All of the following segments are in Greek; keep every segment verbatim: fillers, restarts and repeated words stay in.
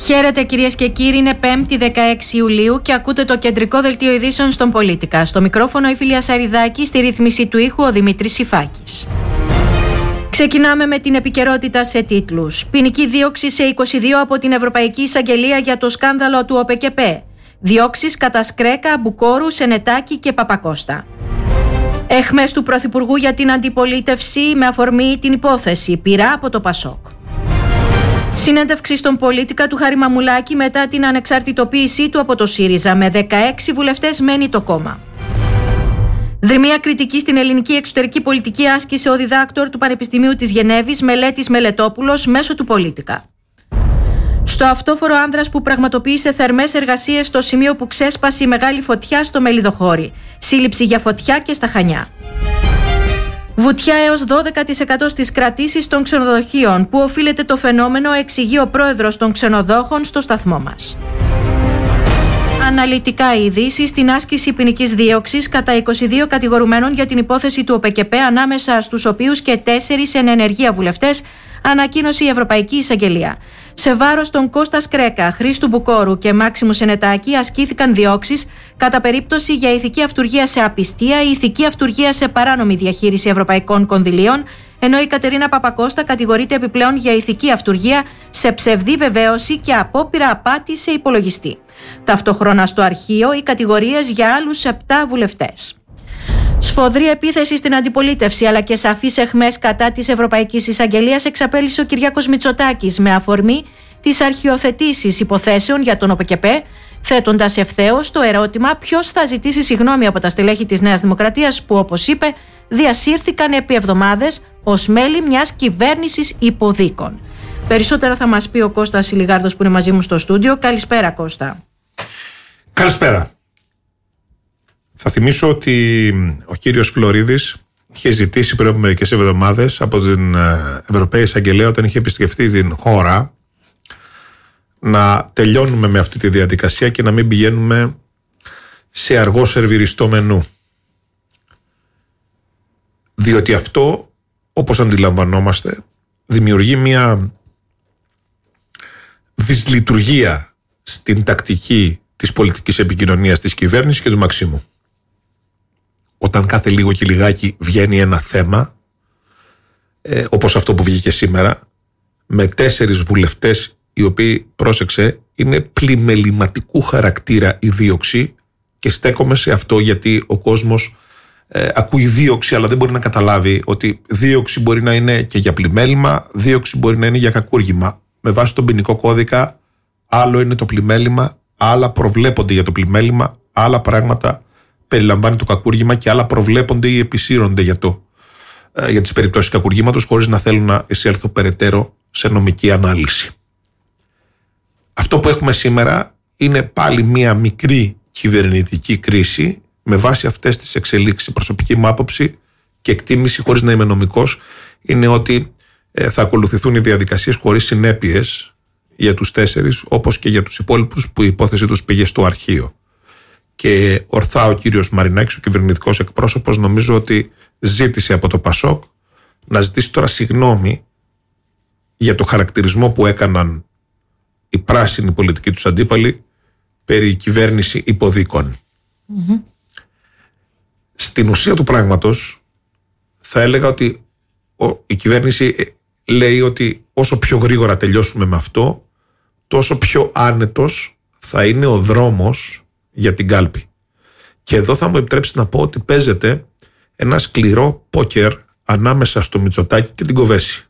Χαίρετε κυρίες και κύριοι, είναι πέμπτη δεκαέξι Ιουλίου και ακούτε το κεντρικό δελτίο ειδήσεων στον Πολίτικα. Στο μικρόφωνο η Φιλία Σαριδάκη, στη ρύθμιση του ήχου ο Δημήτρης Σιφάκης. Ξεκινάμε με την επικαιρότητα σε τίτλους. Ποινική δίωξη σε είκοσι δύο από την Ευρωπαϊκή Εισαγγελία για το σκάνδαλο του ΟΠΕΚΕΠΕ. Διώξεις κατά Σκρέκα, Μπουκόρου, Σενετάκη και Παπακώστα. Έχμες του Πρωθυπουργού για την αντιπολίτευση με αφορμή την υπόθεση πειρά από το Πασόκ. Συνέντευξη στον Πολίτικα του Χάρη Μαμουλάκη μετά την ανεξαρτητοποίησή του από το ΣΥΡΙΖΑ. Με δεκαέξι βουλευτές μένει το κόμμα. Δρυμία κριτική στην ελληνική εξωτερική πολιτική άσκησε ο διδάκτορ του Πανεπιστημίου της Γενέβης, Μελέτης Μελετόπουλος, μέσω του Πολίτικα. Στο αυτόφορο άνδρας που πραγματοποίησε θερμές εργασίες στο σημείο που ξέσπασε η μεγάλη φωτιά στο Μελιδοχώρι. Σύλληψη για φωτιά και στα Χανιά. Βουτιά έως δώδεκα τοις εκατό στις κρατήσεις των ξενοδοχείων. Πού οφείλεται το φαινόμενο, εξηγεί ο πρόεδρος των ξενοδόχων στο σταθμό μας. Αναλυτικά οι ειδήσεις στην άσκηση ποινικής δίωξης κατά είκοσι δύο κατηγορουμένων για την υπόθεση του ΟΠΕΚΕΠΕ, ανάμεσα στους οποίους και τέσσερις εν ενεργεία βουλευτές, ανακοίνωσε η Ευρωπαϊκή Εισαγγελία. Σε βάρος των Κώστα Σκρέκα, Χρήστου Μπουκόρου και Μάξιμου Σενετάκη ασκήθηκαν διώξεις κατά περίπτωση για ηθική αυτουργία σε απιστία ή ηθική αυτουργία σε παράνομη διαχείριση ευρωπαϊκών κονδυλίων, ενώ η Κατερίνα Παπακώστα κατηγορείται επιπλέον για ηθική αυτουργία σε ψευδή βεβαίωση και απόπειρα απάτη σε υπολογιστή. Ταυτόχρονα στο αρχείο οι κατηγορίες για άλλους επτά βουλευτές. Σφοδρή επίθεση στην αντιπολίτευση αλλά και σαφείς εχμές κατά της Ευρωπαϊκής Εισαγγελίας εξαπέλυσε ο Κυριάκος Μητσοτάκης με αφορμή τις αρχιοθετήσεις υποθέσεων για τον ΟΠΕΚΕΠΕ, θέτοντας ευθέως το ερώτημα ποιος θα ζητήσει συγγνώμη από τα στελέχη της Νέας Δημοκρατίας που, όπως είπε, διασύρθηκαν επί εβδομάδες ως μέλη μιας κυβέρνησης υποδίκων. Περισσότερα θα μας πει ο Κώστας Ηλιγάρδος που είναι μαζί μου στο στούντιο. Καλησπέρα, Κώστα. Καλησπέρα. Θα θυμίσω ότι ο κύριος Φλωρίδης είχε ζητήσει πριν από μερικές εβδομάδες από την Ευρωπαϊκή Εισαγγελία, όταν είχε επισκεφτεί την χώρα, να τελειώνουμε με αυτή τη διαδικασία και να μην πηγαίνουμε σε αργό σερβιριστό μενού. Διότι αυτό, όπως αντιλαμβανόμαστε, δημιουργεί μια δυσλειτουργία στην τακτική της πολιτικής επικοινωνίας της κυβέρνησης και του Μαξίμου. Όταν κάθε λίγο και λιγάκι βγαίνει ένα θέμα, ε, όπως αυτό που βγήκε σήμερα, με τέσσερις βουλευτές οι οποίοι, πρόσεξε, είναι πλημεληματικού χαρακτήρα η δίωξη, και στέκομαι σε αυτό γιατί ο κόσμος ε, ακούει δίωξη αλλά δεν μπορεί να καταλάβει ότι δίωξη μπορεί να είναι και για πλημέλημα, δίωξη μπορεί να είναι για κακούργημα. Με βάση τον ποινικό κώδικα, άλλο είναι το πλημέλημα, άλλα προβλέπονται για το πλημέλημα, άλλα πράγματα περιλαμβάνει το κακούργημα και άλλα προβλέπονται ή επισύρονται για, το, για τις περιπτώσεις κακουργήματος, χωρίς να θέλω να εισέλθω περαιτέρω σε νομική ανάλυση. Αυτό που έχουμε σήμερα είναι πάλι μία μικρή κυβερνητική κρίση με βάση αυτές τις εξελίξεις. Η προσωπική μου άποψη και εκτίμηση, χωρίς να είμαι νομικός, είναι ότι ε, θα ακολουθηθούν οι διαδικασίες χωρίς συνέπειες για τους τέσσερις, όπως και για τους υπόλοιπους που η υπόθεση τους πήγε στο αρχείο. Και ορθά ο κύριος Μαρινάκης, ο κυβερνητικός εκπρόσωπος, νομίζω ότι ζήτησε από το Πασόκ να ζητήσει τώρα συγγνώμη για το χαρακτηρισμό που έκαναν οι πράσινοι πολιτικοί τους αντίπαλοι περί κυβέρνηση υποδίκων. Mm-hmm. Στην ουσία του πράγματος θα έλεγα ότι η κυβέρνηση λέει ότι όσο πιο γρήγορα τελειώσουμε με αυτό, τόσο πιο άνετος θα είναι ο δρόμος για την κάλπη. Και εδώ θα μου επιτρέψει να πω ότι παίζεται ένα σκληρό πόκερ ανάμεσα στο Μητσοτάκη και την Κοβέση.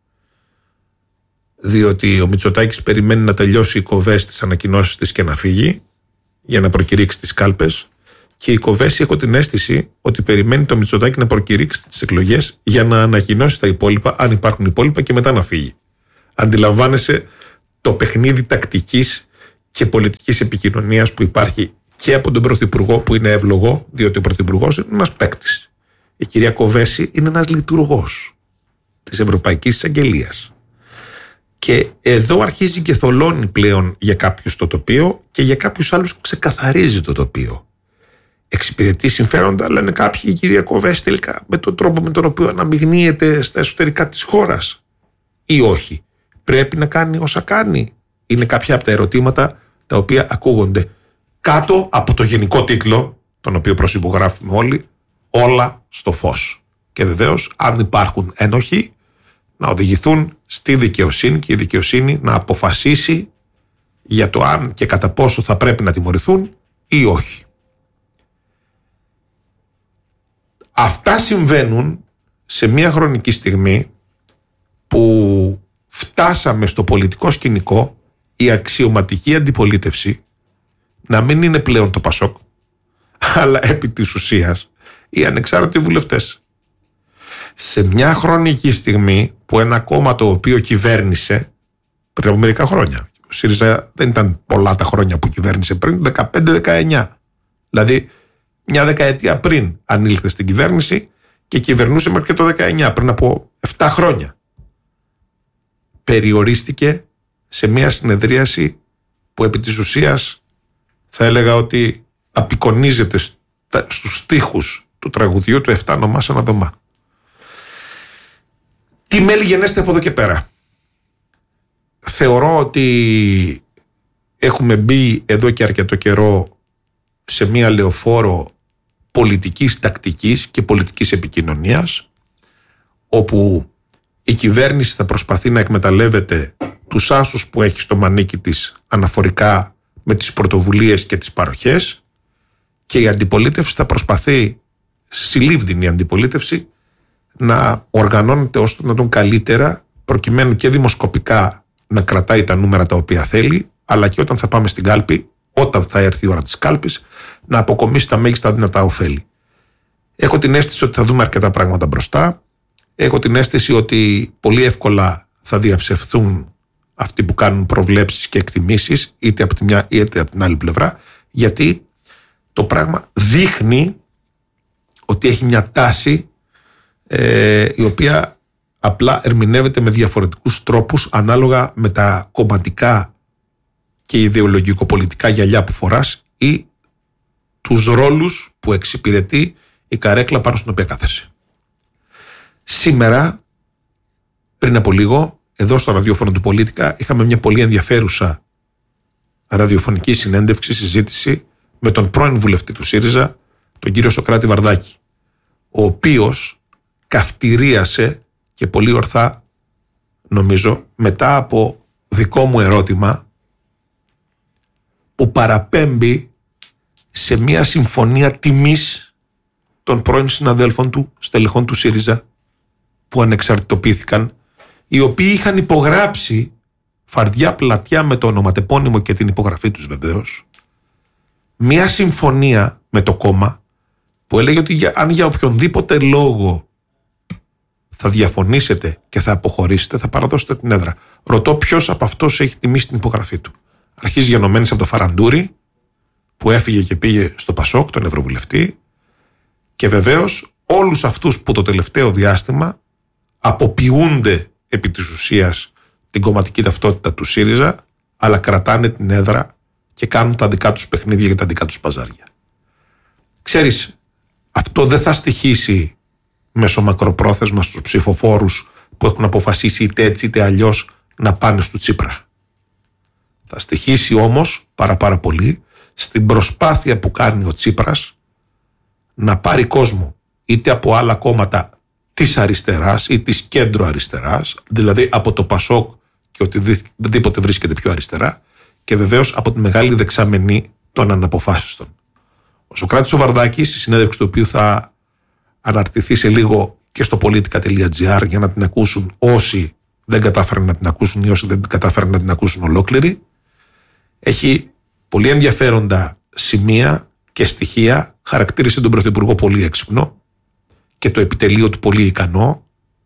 Διότι ο Μητσοτάκης περιμένει να τελειώσει η Κοβέση τις ανακοινώσεις της και να φύγει για να προκηρύξει τις κάλπες, και η Κοβέση, έχω την αίσθηση ότι περιμένει το Μητσοτάκη να προκηρύξει τις εκλογές για να ανακοινώσει τα υπόλοιπα, αν υπάρχουν υπόλοιπα, και μετά να φύγει. Αντιλαμβάνεσαι το παιχνίδι τακτικής και πολιτικής επικοινωνίας που υπάρχει και από τον Πρωθυπουργό, που είναι εύλογο, διότι ο Πρωθυπουργός είναι ένας παίκτης. Η κυρία Κοβέση είναι ένας λειτουργός της Ευρωπαϊκής Εισαγγελίας. Και εδώ αρχίζει και θολώνει πλέον για κάποιους το τοπίο και για κάποιους άλλους ξεκαθαρίζει το τοπίο. Εξυπηρετεί συμφέροντα, λένε κάποιοι, η κυρία Κοβέση τελικά με τον τρόπο με τον οποίο αναμειγνύεται στα εσωτερικά της χώρας, ή όχι? Πρέπει να κάνει όσα κάνει, είναι κάποια από τα ερωτήματα τα οποία ακούγονται κάτω από το γενικό τίτλο, τον οποίο προσυπογράφουμε όλοι, όλα στο φως. Και βεβαίως, αν υπάρχουν ένοχοι, να οδηγηθούν στη δικαιοσύνη και η δικαιοσύνη να αποφασίσει για το αν και κατά πόσο θα πρέπει να τιμωρηθούν ή όχι. Αυτά συμβαίνουν σε μια χρονική στιγμή που φτάσαμε στο πολιτικό σκηνικό η αξιωματική αντιπολίτευση να μην είναι πλέον το Πασόκ, αλλά επί της ουσίας οι ανεξάρτητοι βουλευτές. Σε μια χρονική στιγμή που ένα κόμμα το οποίο κυβέρνησε πριν από μερικά χρόνια, ο ΣΥΡΙΖΑ δεν ήταν πολλά τα χρόνια που κυβέρνησε πριν, δεκαπέντε δεκαεννιά, δηλαδή μια δεκαετία πριν ανήλθε στην κυβέρνηση και κυβερνούσε μέχρι και το δεκαεννιά, πριν από επτά χρόνια, περιορίστηκε σε μια συνεδρίαση που επί της ουσίας θα έλεγα ότι απεικονίζεται στους στίχους του τραγουδιού του «Εφτά νομά σε ένα δωμά». Τι μέλη γενέστε από εδώ και πέρα? Θεωρώ ότι έχουμε μπει εδώ και αρκετό καιρό σε μια λεωφόρο πολιτικής τακτικής και πολιτικής επικοινωνίας, όπου η κυβέρνηση θα προσπαθεί να εκμεταλλεύεται τους άσους που έχει στο μανίκι της αναφορικά με τις πρωτοβουλίες και τις παροχές, και η αντιπολίτευση θα προσπαθεί, συλλήβδινη αντιπολίτευση, να οργανώνεται ώστε να τον καλύτερα, προκειμένου και δημοσκοπικά να κρατάει τα νούμερα τα οποία θέλει, αλλά και όταν θα πάμε στην κάλπη, όταν θα έρθει η ώρα της κάλπης, να αποκομίσει τα μέγιστα δυνατά ωφέλη. Έχω την αίσθηση ότι θα δούμε αρκετά πράγματα μπροστά. Έχω την αίσθηση ότι πολύ εύκολα θα διαψευθούν αυτοί που κάνουν προβλέψεις και εκτιμήσεις, είτε από τη μια είτε από την άλλη πλευρά, γιατί το πράγμα δείχνει ότι έχει μια τάση ε, η οποία απλά ερμηνεύεται με διαφορετικούς τρόπους ανάλογα με τα κομματικά και ιδεολογικο-πολιτικά γυαλιά που φοράς ή τους ρόλους που εξυπηρετεί η καρέκλα πάνω στην οποία κάθεσαι. Σήμερα, πριν από λίγο, εδώ στο ραδιόφωνο του Πολίτικα, είχαμε μια πολύ ενδιαφέρουσα ραδιοφωνική συνέντευξη, συζήτηση με τον πρώην βουλευτή του ΣΥΡΙΖΑ, τον κύριο Σωκράτη Βαρδάκη, ο οποίος καυτηρίασε και πολύ ορθά, νομίζω, μετά από δικό μου ερώτημα που παραπέμπει σε μια συμφωνία τιμής των πρώην συναδέλφων του, στελεχών του ΣΥΡΙΖΑ, που ανεξαρτητοποιήθηκαν, οι οποίοι είχαν υπογράψει φαρδιά πλατιά με το ονοματεπώνυμο και την υπογραφή τους βεβαίως, μια συμφωνία με το κόμμα που έλεγε ότι για, αν για οποιονδήποτε λόγο θα διαφωνήσετε και θα αποχωρήσετε, θα παραδώσετε την έδρα. Ρωτώ ποιος από αυτούς έχει τιμήσει την υπογραφή του. Αρχίζει γενομένης από το Φαραντούρη, που έφυγε και πήγε στο Πασόκ, τον Ευρωβουλευτή, και βεβαίως όλους αυτούς που το τελευταίο διάστημα αποποιούνται επί της ουσίας την κομματική ταυτότητα του ΣΥΡΙΖΑ, αλλά κρατάνε την έδρα και κάνουν τα δικά τους παιχνίδια και τα δικά τους παζάρια. Ξέρεις, αυτό δεν θα στοιχήσει μέσω μακροπρόθεσμα στους ψηφοφόρους που έχουν αποφασίσει είτε έτσι είτε αλλιώς να πάνε στο Τσίπρα. Θα στοιχήσει όμως πάρα πάρα πολύ στην προσπάθεια που κάνει ο Τσίπρας να πάρει κόσμο είτε από άλλα κόμματα της αριστεράς ή της κέντρο αριστεράς, δηλαδή από το Πασόκ και οτιδήποτε βρίσκεται πιο αριστερά, και βεβαίως από τη μεγάλη δεξαμενή των αναποφάσιστων. Ο Σωκράτης ο Βαρδάκης, στη συνέντευξη του οποίου θα αναρτηθεί σε λίγο και στο politica τελεία gr για να την ακούσουν όσοι δεν κατάφεραν να την ακούσουν ή όσοι δεν κατάφεραν να την ακούσουν ολόκληρη, έχει πολύ ενδιαφέροντα σημεία και στοιχεία, χαρακτήρισε τον Πρωθυπουργό πολύ έξυπνο και το επιτελείο του πολύ ικανό,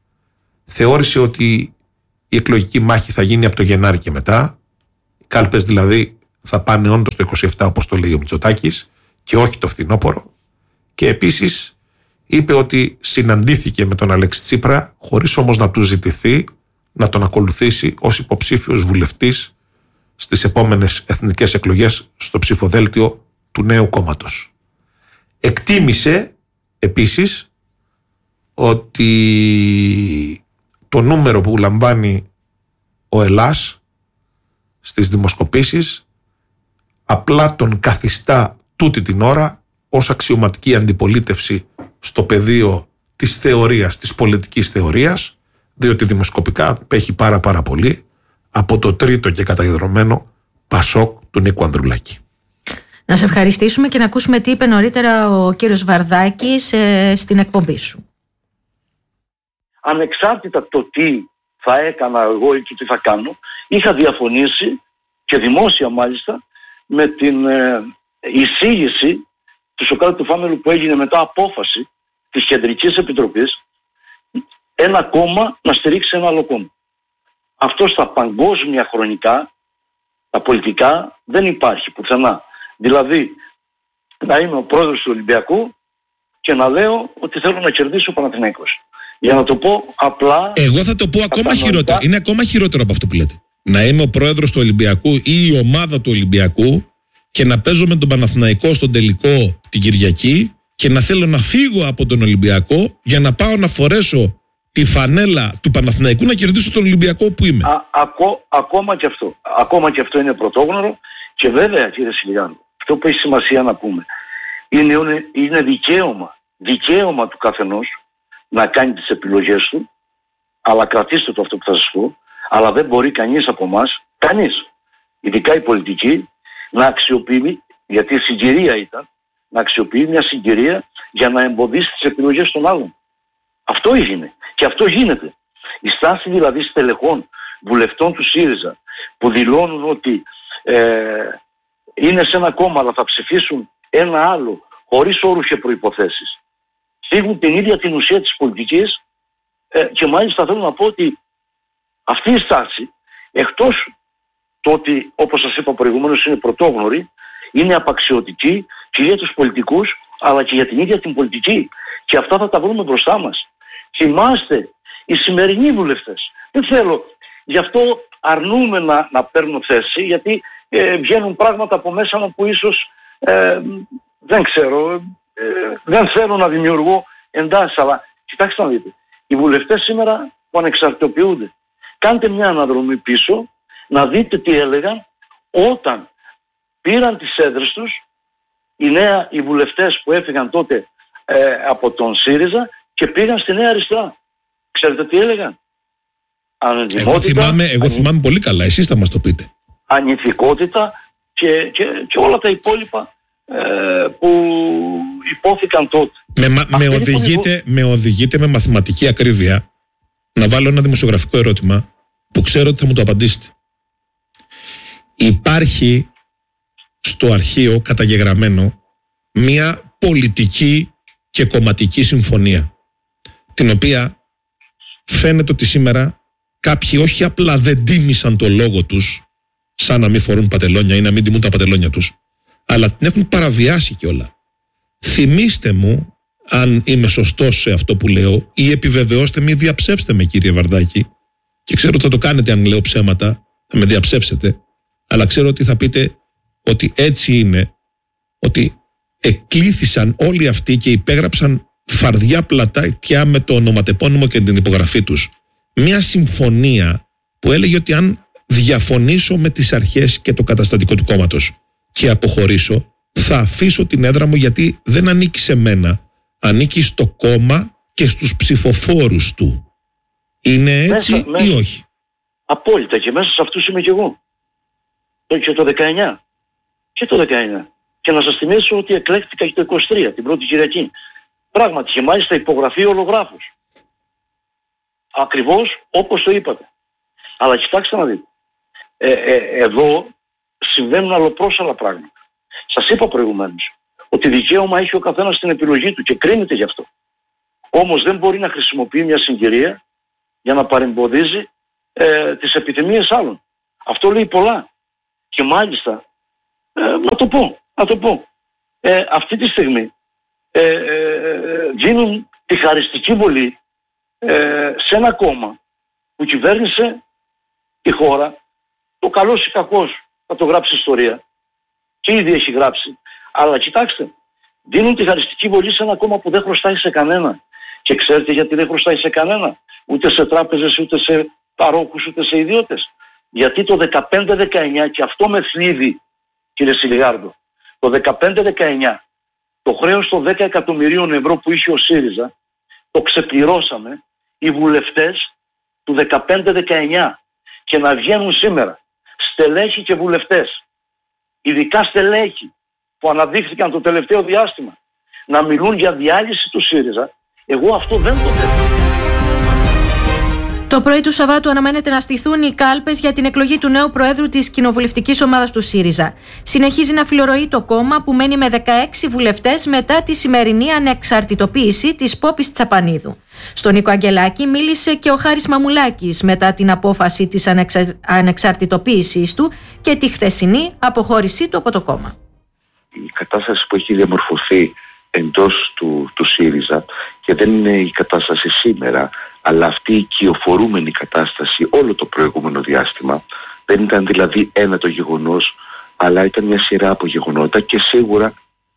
θεώρησε ότι η εκλογική μάχη θα γίνει από το Γενάρη και μετά, οι κάλπες δηλαδή θα πάνε όντως το είκοσι επτά όπως το λέει ο Μητσοτάκης και όχι το φθινόπωρο, και επίσης είπε ότι συναντήθηκε με τον Αλέξη Τσίπρα χωρίς όμως να του ζητηθεί να τον ακολουθήσει ως υποψήφιος βουλευτής στις επόμενες εθνικές εκλογές στο ψηφοδέλτιο του νέου κόμματος. Εκτίμησε επίσης ότι το νούμερο που λαμβάνει ο Ελλάς στις δημοσκοπήσεις, απλά τον καθιστά τούτη την ώρα ως αξιωματική αντιπολίτευση στο πεδίο της θεωρίας, της πολιτικής θεωρίας, διότι δημοσκοπικά απέχει πάρα πάρα πολύ από το τρίτο και καταϊδρωμένο Πασόκ του Νίκου Ανδρουλάκη. Να σε ευχαριστήσουμε και να ακούσουμε τι είπε νωρίτερα ο κύριος Βαρδάκης ε, στην εκπομπή σου. Ανεξάρτητα το τι θα έκανα εγώ ή τι θα κάνω, είχα διαφωνήσει και δημόσια μάλιστα με την ε, εισήγηση του Σωκράτη του Φάμελου που έγινε μετά απόφαση της Κεντρικής Επιτροπής ένα κόμμα να στηρίξει ένα άλλο κόμμα. Αυτό στα παγκόσμια χρονικά, τα πολιτικά, δεν υπάρχει πουθενά. Δηλαδή, να είμαι ο πρόεδρος του Ολυμπιακού και να λέω ότι θέλω να κερδίσω ο Παναθηναϊκός. Για να το πω απλά... Εγώ θα το πω ακόμα χειρότερο. Είναι ακόμα χειρότερο από αυτό που λέτε. Να είμαι ο πρόεδρος του Ολυμπιακού ή η ομάδα του Ολυμπιακού και να παίζω με τον Παναθηναϊκό στον τελικό την Κυριακή και να θέλω να φύγω από τον Ολυμπιακό για να πάω να φορέσω τη φανέλα του Παναθηναϊκού να κερδίσω τον Ολυμπιακό που είμαι. Α, ακό, ακόμα και αυτό. Ακόμα και αυτό είναι πρωτόγνωρο και βέβαια, κύριε Σιλιάνου, αυτό που έχει σημασία να πούμε είναι, είναι δικαίωμα, δικαίωμα του καθενός να κάνει τις επιλογές του, αλλά κρατήστε το αυτό που θα σας πω, αλλά δεν μπορεί κανείς από εμάς, κανείς, ειδικά η πολιτική, να αξιοποιεί, γιατί η συγκυρία ήταν, να αξιοποιεί μια συγκυρία για να εμποδίσει τις επιλογές των άλλων. Αυτό έγινε. Και αυτό γίνεται. Η στάση δηλαδή στελεχών, βουλευτών του ΣΥΡΙΖΑ, που δηλώνουν ότι ε, είναι σε ένα κόμμα αλλά θα ψηφίσουν ένα άλλο, χωρίς όρους και προϋποθέσεις, φύγουν την ίδια την ουσία της πολιτικής ε, και μάλιστα θέλω να πω ότι αυτή η στάση, εκτός το ότι όπως σας είπα προηγουμένως είναι πρωτόγνωρη, είναι απαξιωτική και για τους πολιτικούς αλλά και για την ίδια την πολιτική. Και αυτά θα τα βρούμε μπροστά μας. Θυμάστε, οι σημερινοί βουλευτές, δεν θέλω, γι' αυτό αρνούμε να, να παίρνω θέση, γιατί ε, βγαίνουν πράγματα από μέσα μου που ίσως ε, δεν ξέρω, ε, δεν θέλω να δημιουργώ εντάσεις, αλλά κοιτάξτε να δείτε, οι βουλευτές σήμερα που ανεξαρτητοποιούνται, κάντε μια αναδρομή πίσω, να δείτε τι έλεγαν όταν πήραν τις έδρες τους οι, νέα, οι βουλευτές που έφυγαν τότε ε, από τον ΣΥΡΙΖΑ και πήγαν στη Νέα Αριστερά. Ξέρετε τι έλεγαν? Εγώ θυμάμαι, εγώ ανη... θυμάμαι πολύ καλά, εσείς θα μας το πείτε. Ανηθικότητα και, και, και όλα τα υπόλοιπα ε, που υπόθηκαν τότε. Με, με, οδηγείτε, που... με οδηγείτε με μαθηματική ακρίβεια να βάλω ένα δημοσιογραφικό ερώτημα που ξέρω ότι θα μου το απαντήσετε. Υπάρχει στο αρχείο καταγεγραμμένο μια πολιτική και κομματική συμφωνία, την οποία φαίνεται ότι σήμερα κάποιοι όχι απλά δεν τίμησαν το λόγο τους, σαν να μην φορούν πατελόνια ή να μην τιμούν τα πατελόνια τους, αλλά την έχουν παραβιάσει κιόλα. Θυμήστε μου, αν είμαι σωστός σε αυτό που λέω, ή επιβεβαιώστε με ή διαψεύστε με, κύριε Βαρδάκη, και ξέρω ότι θα το κάνετε αν λέω ψέματα, θα με διαψεύσετε, αλλά ξέρω ότι θα πείτε ότι έτσι είναι, ότι εκλήθησαν όλοι αυτοί και υπέγραψαν φαρδιά πλατάκια με το ονοματεπώνυμο και την υπογραφή τους μια συμφωνία που έλεγε ότι αν διαφωνήσω με τις αρχές και το καταστατικό του κόμματος και αποχωρήσω, θα αφήσω την έδρα μου, γιατί δεν ανήκει σε μένα, ανήκει στο κόμμα και στους ψηφοφόρους του. Είναι έτσι μέσα, ή μέσα. όχι? Απόλυτα, και μέσα σε αυτούς είμαι και εγώ. Και το δεκαεννιά. Και το δεκαεννιά. Και να σας θυμίσω ότι εκλέχθηκα και το είκοσι τρία, την πρώτη Κυριακή. Πράγματι, και μάλιστα υπογραφή ολογράφους. Ακριβώς όπως το είπατε. Αλλά κοιτάξτε να δείτε. Ε, ε, εδώ συμβαίνουν αλλοπρόσαλα πράγματα. Σας είπα προηγουμένως ότι δικαίωμα έχει ο καθένας στην επιλογή του και κρίνεται γι' αυτό. Όμως δεν μπορεί να χρησιμοποιεί μια συγκυρία για να παρεμποδίζει ε, τις επιθυμίες άλλων. Αυτό λέει πολλά. Και μάλιστα, ε, να το πω, να το πω, ε, αυτή τη στιγμή ε, ε, δίνουν τη χαριστική βολή ε, σε ένα κόμμα που κυβέρνησε τη χώρα, το καλός ή κακός θα το γράψει ιστορία και ήδη έχει γράψει. Αλλά κοιτάξτε, δίνουν τη χαριστική βολή σε ένα κόμμα που δεν χρωστάει σε κανένα. Και ξέρετε γιατί δεν χρωστάει σε κανένα? Ούτε σε τράπεζες, ούτε σε παρόχους, ούτε σε ιδιώτες. Γιατί το δεκαπέντε δεκαεννιά, και αυτό με θλίβει κύριε Σιλιγάρντο, το δεκαπέντε δεκαεννιά το χρέος των δέκα εκατομμυρίων ευρώ που είχε ο ΣΥΡΙΖΑ το ξεπληρώσαμε οι βουλευτές του δεκαπέντε δεκαεννιά, και να βγαίνουν σήμερα στελέχοι και βουλευτές, ειδικά στελέχοι που αναδείχθηκαν το τελευταίο διάστημα, να μιλούν για διάλυση του ΣΥΡΙΖΑ, εγώ αυτό δεν το θέλω. Το πρωί του Σαββάτου αναμένεται να στηθούν οι κάλπες για την εκλογή του νέου Προέδρου της κοινοβουλευτικής ομάδας του ΣΥΡΙΖΑ. Συνεχίζει να φιλορροεί το κόμμα που μένει με δεκαέξι βουλευτές μετά τη σημερινή ανεξαρτητοποίηση της Πόπης Τσαπανίδου. Στον Νίκο Αγγελάκη μίλησε και ο Χάρης Μαμουλάκης μετά την απόφαση της ανεξα... ανεξαρτητοποίησης του και τη χθεσινή αποχώρησή του από το κόμμα. Η κατάσταση που έχει διαμορφωθεί εντός του, του ΣΥΡΙΖΑ, και δεν είναι η κατάσταση σήμερα, αλλά αυτή η κυοφορούμενη κατάσταση όλο το προηγούμενο διάστημα, δεν ήταν δηλαδή ένα το γεγονός, αλλά ήταν μια σειρά από γεγονότα, και σίγουρα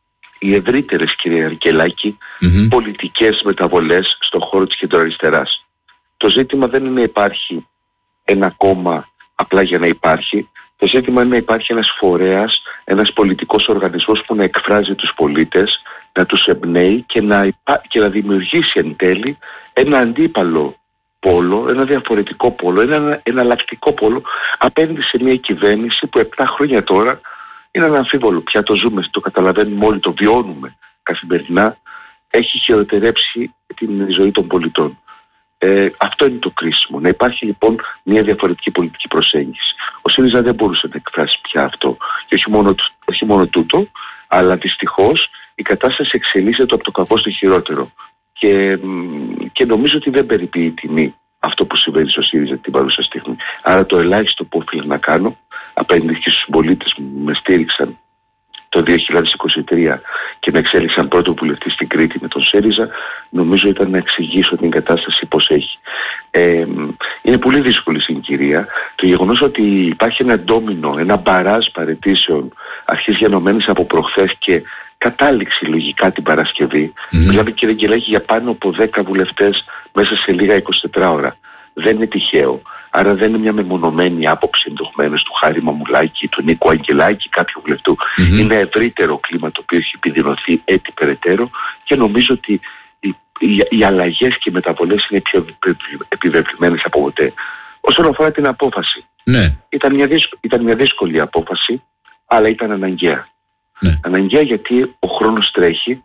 οι ευρύτερες, κύριε Αγγελάκη, mm-hmm. πολιτικές μεταβολές στον χώρο της κεντροαριστεράς. Το ζήτημα δεν είναι να υπάρχει ένα κόμμα απλά για να υπάρχει. Το ζήτημα είναι να υπάρχει ένας φορέας, ένας πολιτικός οργανισμός που να εκφράζει τους πολίτες, να τους εμπνέει και να, υπά... και να δημιουργήσει εν τέλει ένα αντίπαλο πόλο, ένα διαφορετικό πόλο, ένα εναλλακτικό πόλο απέναντι σε μια κυβέρνηση που επτά χρόνια τώρα είναι αναμφίβολο. Πια το ζούμε, το καταλαβαίνουμε όλοι, το βιώνουμε καθημερινά. Έχει χειροτερέψει την ζωή των πολιτών. Ε, αυτό είναι το κρίσιμο. Να υπάρχει λοιπόν μια διαφορετική πολιτική προσέγγιση. Ο ΣΥΡΙΖΑ δεν μπορούσε να εκφράσει πια αυτό. Και όχι μόνο, όχι μόνο τούτο, αλλά δυστυχώς η κατάσταση εξελίσσεται από το κακό στο χειρότερο. Και, και νομίζω ότι δεν περιποιεί τιμή αυτό που συμβαίνει στο ΣΥΡΙΖΑ την παρούσα στιγμή. Άρα το ελάχιστο που οφείλω να κάνω απέναντι και στους πολίτες που με στήριξαν το δύο χιλιάδες είκοσι τρία και με εξέλιξαν πρώτο βουλευτή στην Κρήτη με τον ΣΥΡΙΖΑ, νομίζω ήταν να εξηγήσω την κατάσταση πώς έχει. Ε, είναι πολύ δύσκολη συγκυρία. Το γεγονός ότι υπάρχει ένα ντόμινο, ένα μπαράζ παραιτήσεων αρχής γενομένης από προχθές και κατάληξη λογικά την Παρασκευή. Mm-hmm. Μιλάμε, κύριε Αγγελάκη, για πάνω από δέκα βουλευτές μέσα σε λίγα εικοσιτέσσερις ώρα. Δεν είναι τυχαίο. Άρα δεν είναι μια μεμονωμένη άποψη ενδεχομένως του Χάρη Μαμουλάκη, του Νίκου Αγγελάκη, κάποιου βουλευτού. Mm-hmm. Είναι ευρύτερο κλίμα το οποίο έχει επιδεινωθεί έτσι περαιτέρω, και νομίζω ότι οι, οι, οι αλλαγές και οι μεταβολές είναι πιο επιβεβλημένες από ποτέ. Όσον αφορά την απόφαση, ναι. ήταν, μια δύσκολη, ήταν μια δύσκολη απόφαση, αλλά ήταν αναγκαία. Ναι. Αναγκαία γιατί ο χρόνος τρέχει,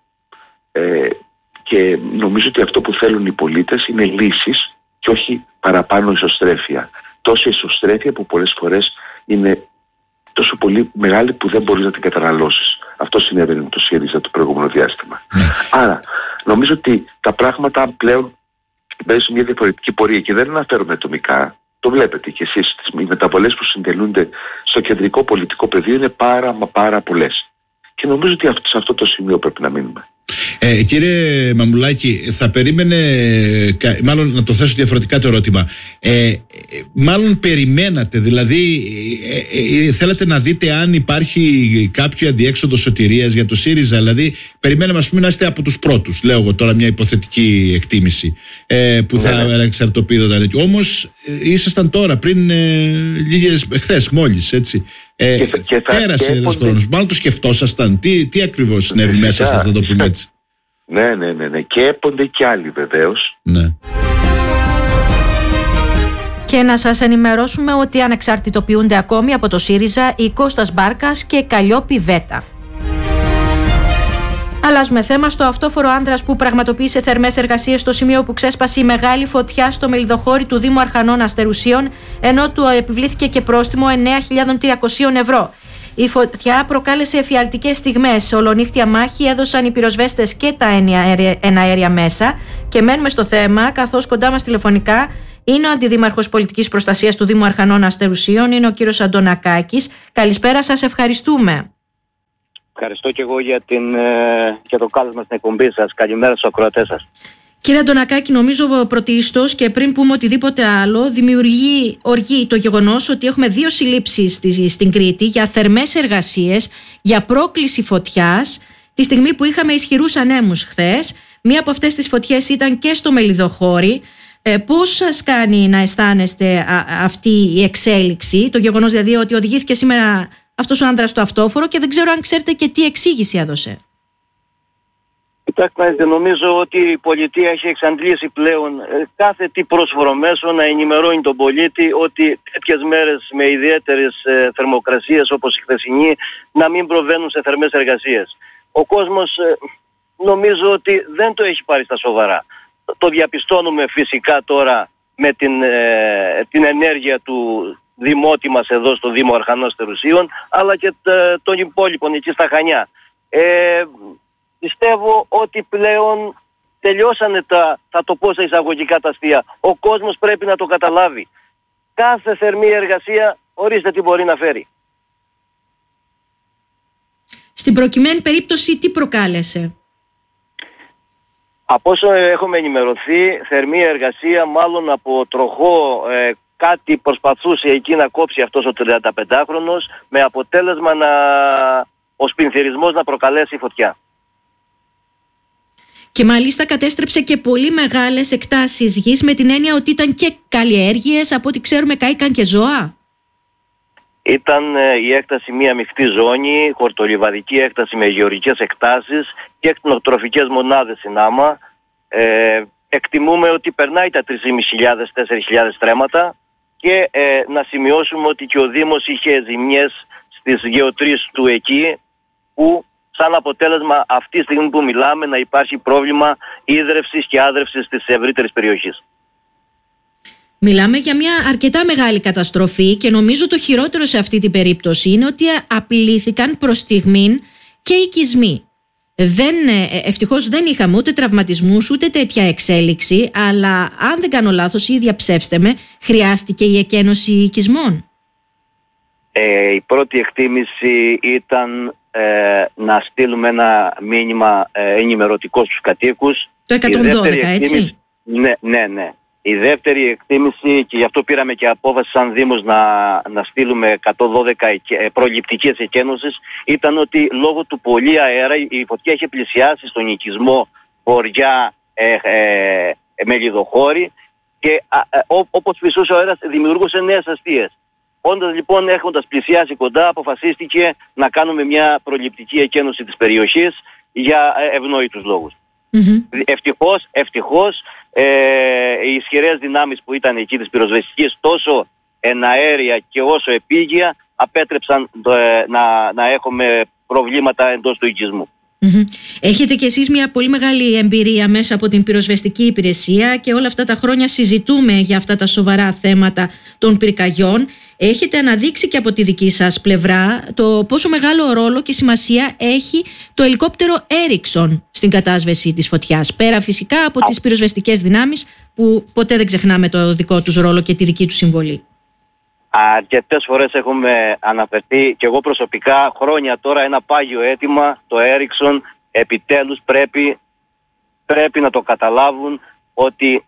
ε, και νομίζω ότι αυτό που θέλουν οι πολίτες είναι λύσεις και όχι παραπάνω ισοστρέφεια. Τόση ισοστρέφεια που πολλές φορές είναι τόσο πολύ μεγάλη που δεν μπορείς να την καταναλώσεις. Αυτό συνέβαινε με το ΣΥΡΙΖΑ το προηγούμενο διάστημα. Ναι. Άρα νομίζω ότι τα πράγματα πλέον μπαίνουν σε μια διαφορετική πορεία, και δεν αναφέρομαι ατομικά. Το βλέπετε κι εσείς, οι μεταβολές που συντελούνται στο κεντρικό πολιτικό πεδίο είναι πάρα μα πάρα πολλές. Και νομίζω ότι σε αυτό το σημείο πρέπει να μείνουμε. Ε, κύριε Μαμουλάκη, θα περίμενε, μάλλον να το θέσω διαφορετικά το ερώτημα, ε, μάλλον περιμένατε, δηλαδή ε, ε, θέλατε να δείτε αν υπάρχει κάποιο αδιέξοδο σωτηρίας για το ΣΥΡΙΖΑ, δηλαδή περιμέναμε, ας πούμε, να είστε από τους πρώτους, λέω εγώ τώρα μια υποθετική εκτίμηση, ε, που θα εξαρτοποιούνταν. Όμως ε, ήσασταν τώρα πριν ε, λίγες, χθες μόλις, έτσι. Ε, και, και πέρασε ένας χρόνος. Μάλλον το σκεφτόσασταν. Τι, τι ακριβώς συνέβη μέσα σας, να το πούμε έτσι. Ναι, ναι, ναι, ναι. Και έπονται κι άλλοι βεβαίως. Ναι. Και να σας ενημερώσουμε ότι ανεξαρτητοποιούνται ακόμη από το ΣΥΡΙΖΑ η Κώστας Μπάρκας και Καλλιόπη Βέτα. Αλλάζουμε θέμα. Στο αυτόφορο άνδρας που πραγματοποίησε θερμές εργασίες στο σημείο που ξέσπασε η μεγάλη φωτιά στο μελιδοχώρι του Δήμου Αρχανών Αστερουσίων, ενώ του επιβλήθηκε και πρόστιμο εννέα χιλιάδες τριακόσια ευρώ. Η φωτιά προκάλεσε εφιαλτικές στιγμές. Ολονύχτια μάχη έδωσαν οι πυροσβέστες και τα εναέρια μέσα. Και μένουμε στο θέμα, καθώς κοντά μας τηλεφωνικά είναι ο Αντιδήμαρχος Πολιτικής Προστασίας του Δήμου Αρχανών Αστερουσίων, είναι ο κύριος Αντωνακάκης. Καλησπέρα σας, ευχαριστούμε. Ευχαριστώ και εγώ για, την, για το κάλεσμα στην εκπομπή σας. Καλημέρα στους ακροατές σας. Κύριε Αντωνακάκη, νομίζω πρωτίστως και πριν πούμε οτιδήποτε άλλο, δημιουργεί οργή το γεγονός ότι έχουμε δύο συλλήψεις στην Κρήτη για θερμές εργασίες, για πρόκληση φωτιάς, τη στιγμή που είχαμε ισχυρούς ανέμους χθες. Μία από αυτές τις φωτιές ήταν και στο Μελιδοχώρι. Ε, πώς σας κάνει να αισθάνεστε α, αυτή η εξέλιξη, το γεγονός δηλαδή ότι οδηγήθηκε σήμερα αυτός ο άνδρας στο αυτόφορο και δεν ξέρω αν ξέρετε και τι εξήγηση έδωσε? Κοιτάξτε, νομίζω ότι η πολιτεία έχει εξαντλήσει πλέον κάθε τι πρόσφορο μέσο να ενημερώνει τον πολίτη ότι τέτοιες μέρες με ιδιαίτερες ε, θερμοκρασίες όπως η χθεσινή να μην προβαίνουν σε θερμές εργασίες. Ο κόσμος ε, νομίζω ότι δεν το έχει πάρει στα σοβαρά. Το διαπιστώνουμε φυσικά τώρα με την, ε, την ενέργεια του δημότη μας εδώ στο Δήμο Αρχανός Τερουσίων, αλλά και τ, των υπόλοιπων εκεί στα Χανιά. Ε, πιστεύω ότι πλέον τελειώσανε τα, θα το πω σε εισαγωγικά τα αστεία. Ο κόσμος πρέπει να το καταλάβει. Κάθε θερμή εργασία, ορίστε τι μπορεί να φέρει. Στην προκειμένη περίπτωση τι προκάλεσε? Από όσο έχουμε ενημερωθεί, θερμή εργασία μάλλον από τροχό ε, κάτι προσπαθούσε εκεί να κόψει αυτός ο τριανταπεντάχρονος με αποτέλεσμα να, ο σπινθυρισμός να προκαλέσει φωτιά. Και μάλιστα κατέστρεψε και πολύ μεγάλες εκτάσεις γης με την έννοια ότι ήταν και καλλιέργειες, από ό,τι ξέρουμε κάηκαν και ζώα. Ήταν ε, η έκταση μια μειχτή ζώνη, χορτολιβαδική έκταση με γεωργικές εκτάσεις και εκτινοτροφικές μονάδες στην άμα. Ε, εκτιμούμε ότι περνάει τα τρεις χιλιάδες πεντακόσια με τέσσερις χιλιάδες στρέμματα και ε, να σημειώσουμε ότι και ο Δήμος είχε ζημιές στις γεωτρήσεις του εκεί, που σαν αποτέλεσμα αυτή τη στιγμή που μιλάμε να υπάρχει πρόβλημα ίδρευσης και άδρευσης της ευρύτερης περιοχής. Μιλάμε για μια αρκετά μεγάλη καταστροφή και νομίζω το χειρότερο σε αυτή την περίπτωση είναι ότι απειλήθηκαν προς στιγμήν και οικισμοί. Δεν, ευτυχώς δεν είχαμε ούτε τραυματισμούς ούτε τέτοια εξέλιξη, αλλά αν δεν κάνω λάθος ή διαψεύστε με, χρειάστηκε η εκένωση οικισμών. Ε, η πρώτη εκτίμηση ήταν ε, να στείλουμε ένα μήνυμα ε, ενημερωτικό στους κατοίκους. Το εκατόν δώδεκα, έτσι. Ναι, ναι, ναι. Η δεύτερη εκτίμηση, και γι' αυτό πήραμε και απόφαση σαν Δήμος να, να στείλουμε εκατόν δώδεκα προληπτικές εκένωσης, ήταν ότι λόγω του πολύ αέρα η φωτιά είχε πλησιάσει στον οικισμό Βοριά ε, ε, Μελιδοχώρη και α, α, ό, όπως φυσούσε ο αέρας δημιουργούσε νέες αστείες. Όντας λοιπόν έχοντας πλησιάσει κοντά, αποφασίστηκε να κάνουμε μια προληπτική εκένωση της περιοχής για ευνόητους λόγους. Mm-hmm. Ευτυχώς, ευτυχώς ε, οι ισχυρές δυνάμεις που ήταν εκεί της πυροσβεστικής, τόσο εναέρια και όσο επίγεια, απέτρεψαν ε, να, να έχουμε προβλήματα εντός του οικισμού. Mm-hmm. Έχετε κι εσείς μια πολύ μεγάλη εμπειρία μέσα από την πυροσβεστική υπηρεσία και όλα αυτά τα χρόνια συζητούμε για αυτά τα σοβαρά θέματα των πυρκαγιών. Έχετε αναδείξει και από τη δική σας πλευρά το πόσο μεγάλο ρόλο και σημασία έχει το ελικόπτερο Ericsson στην κατάσβεση της φωτιάς. Πέρα φυσικά από τις πυροσβεστικές δυνάμεις που ποτέ δεν ξεχνάμε το δικό τους ρόλο και τη δική τους συμβολή. Αρκετές φορές έχουμε αναφερθεί και εγώ προσωπικά χρόνια τώρα ένα πάγιο αίτημα, το Ericsson επιτέλους πρέπει, πρέπει να το καταλάβουν ότι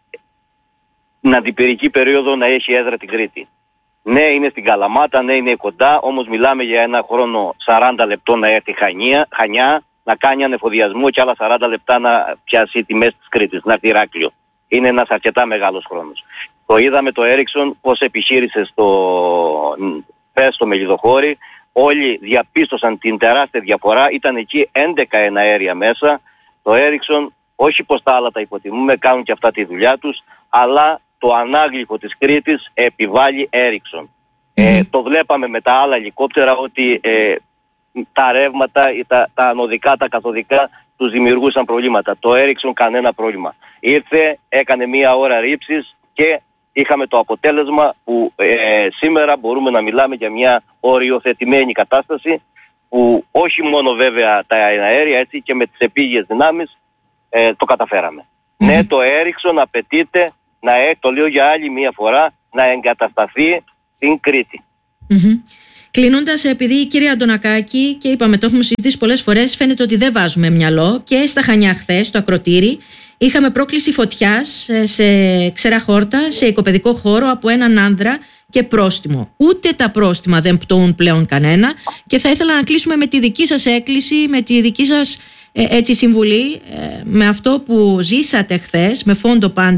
την αντιπυρική περίοδο να έχει έδρα την Κρήτη. Ναι, είναι στην Καλαμάτα, ναι, είναι κοντά, όμως μιλάμε για ένα χρόνο σαράντα λεπτό να έρθει Χανιά, Χανιά να κάνει ανεφοδιασμό και άλλα σαράντα λεπτά να πιάσει τη μέση της Κρήτης, να έρθει Ηράκλειο. Είναι ένας αρκετά μεγάλος χρόνος. Το είδαμε το Ericsson πώς επιχείρησε στο, στο Μελιδοχώρη. Όλοι διαπίστωσαν την τεράστια διαφορά. Ήταν εκεί έντεκα εναέρια μέσα. Το Ericsson, όχι πως τα άλλα τα υποτιμούμε, κάνουν και αυτά τη δουλειά τους, αλλά το ανάγλυφο της Κρήτης επιβάλλει Ericsson. Mm. Ε, το βλέπαμε με τα άλλα ελικόπτερα ότι ε, τα ρεύματα, τα, τα ανωδικά, τα καθοδικά τους δημιουργούσαν προβλήματα. Το Ericsson κανένα πρόβλημα. Ήρθε, έκανε μία ώρα ρήψης και είχαμε το αποτέλεσμα που ε, σήμερα μπορούμε να μιλάμε για μια οριοθετημένη κατάσταση που όχι μόνο βέβαια τα αέρια, έτσι και με τις επίγειες δυνάμεις ε, το καταφέραμε. Mm-hmm. Ναι, το Ericsson απαιτείται, να, το λέω για άλλη μία φορά, να εγκατασταθεί στην Κρήτη. Mm-hmm. Κλείνοντας, επειδή κύριε Αντωνακάκη, και είπαμε το έχουμε συζητήσει πολλές φορές, φαίνεται ότι δεν βάζουμε μυαλό και στα Χανιά χθες, στο Ακροτήρι, είχαμε πρόκληση φωτιάς σε ξερά χόρτα, σε οικοπαιδικό χώρο από έναν άνδρα και πρόστιμο. Ούτε τα πρόστιμα δεν πτωούν πλέον κανένα και θα ήθελα να κλείσουμε με τη δική σας έκκληση, με τη δική σας ε, έτσι, συμβουλή, ε, με αυτό που ζήσατε χθες, με φόντο πάντα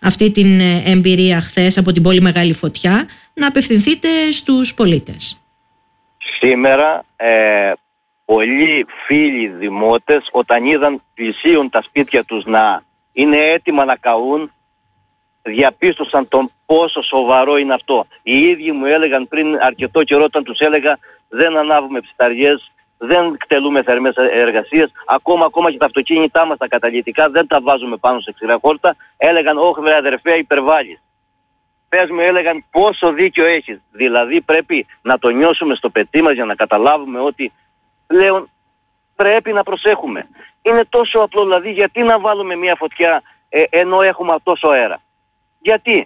αυτή την εμπειρία χθες από την πολύ μεγάλη φωτιά, να απευθυνθείτε στους πολίτες? Σήμερα ε, πολλοί φίλοι δημότες, όταν είδαν πλησίον τα σπίτια τους να είναι έτοιμα να καούν, διαπίστωσαν τον πόσο σοβαρό είναι αυτό. Οι ίδιοι μου έλεγαν πριν αρκετό καιρό, όταν τους έλεγα δεν ανάβουμε ψηταριές, δεν κτελούμε θερμές εργασίες, ακόμα, ακόμα και τα αυτοκίνητά μας τα καταλυτικά δεν τα βάζουμε πάνω σε ξηρά χόρτα, έλεγαν όχι βρε αδερφέ, υπερβάλλεις. Πες μου, έλεγαν, πόσο δίκιο έχεις. Δηλαδή πρέπει να το νιώσουμε στο πετί μας για να καταλάβουμε ότι πλέον πρέπει να προσέχουμε. Είναι τόσο απλό, δηλαδή γιατί να βάλουμε μια φωτιά ε, ενώ έχουμε τόσο αέρα? Γιατί?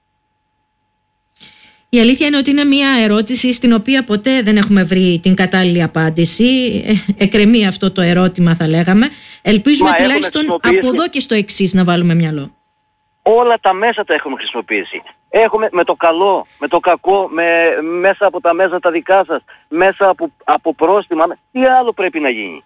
Η αλήθεια είναι ότι είναι μια ερώτηση στην οποία ποτέ δεν έχουμε βρει την κατάλληλη απάντηση. Ε, εκκρεμεί αυτό το ερώτημα, θα λέγαμε. Ελπίζουμε Μα τουλάχιστον από εδώ και στο εξής να βάλουμε μυαλό. Όλα τα μέσα τα έχουμε χρησιμοποιήσει. Έχουμε με το καλό, με το κακό, με, μέσα από τα μέσα τα δικά σας, μέσα από, από πρόστιμα. Τι άλλο πρέπει να γίνει?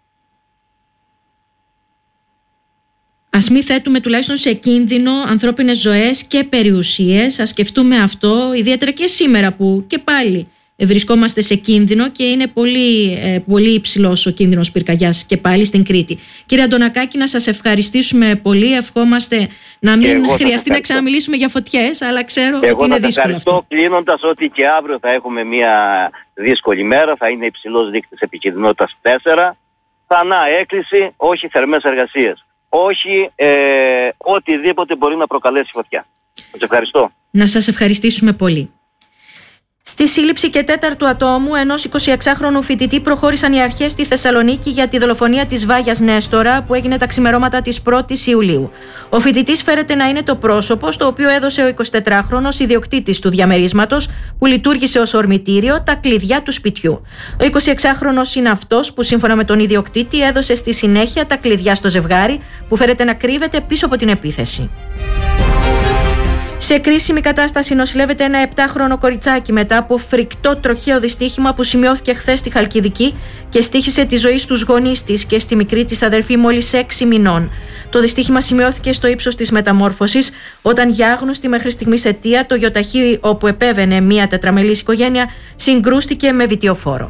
Ας μην θέτουμε τουλάχιστον σε κίνδυνο ανθρώπινες ζωές και περιουσίες. Ας σκεφτούμε αυτό, ιδιαίτερα και σήμερα που και πάλι βρισκόμαστε σε κίνδυνο και είναι πολύ, ε, πολύ υψηλός ο κίνδυνος πυρκαγιάς και πάλι στην Κρήτη. Κύριε Αντωνακάκη, να σας ευχαριστήσουμε πολύ. Ευχόμαστε να μην χρειαστεί να ξαναμιλήσουμε για φωτιές, αλλά ξέρω και ότι είναι δύσκολο αυτό. Εγώ κλείνοντας ότι και αύριο θα έχουμε μια δύσκολη μέρα, θα είναι υψηλός δείκτης επικινδυνότητας τέσσερα. Θανά έκκληση, όχι θερμές εργασίες. Όχι ε, οτιδήποτε μπορεί να προκαλέσει φωτιά. Σας ευχαριστώ. Να σας ευχαριστήσουμε πολύ. Στη σύλληψη και τέταρτου ατόμου ενός εικοσιεξάχρονου φοιτητή προχώρησαν οι αρχές στη Θεσσαλονίκη για τη δολοφονία της Βάγιας Νέστορα που έγινε τα ξημερώματα της πρώτης Ιουλίου. Ο φοιτητής φέρεται να είναι το πρόσωπο στο οποίο έδωσε ο εικοσιτετράχρονος ιδιοκτήτης του διαμερίσματος που λειτουργήσε ως ορμητήριο τα κλειδιά του σπιτιού. Ο εικοσιεξάχρονος είναι αυτός που σύμφωνα με τον ιδιοκτήτη έδωσε στη συνέχεια τα κλειδιά στο ζευγάρι που φέρεται να κρύβεται πίσω από την επίθεση. Σε κρίσιμη κατάσταση νοσηλεύεται ένα επτάχρονο κοριτσάκι μετά από φρικτό τροχαίο δυστύχημα που σημειώθηκε χθες στη Χαλκιδική και στοίχισε τη ζωή στους γονείς της και στη μικρή της αδερφή μόλις έξι μηνών. Το δυστύχημα σημειώθηκε στο ύψος της Μεταμόρφωσης, όταν για άγνωστη μέχρι στιγμής αιτία το γιοταχή όπου επέβαινε μια τετραμελής οικογένεια συγκρούστηκε με βιτιοφόρο.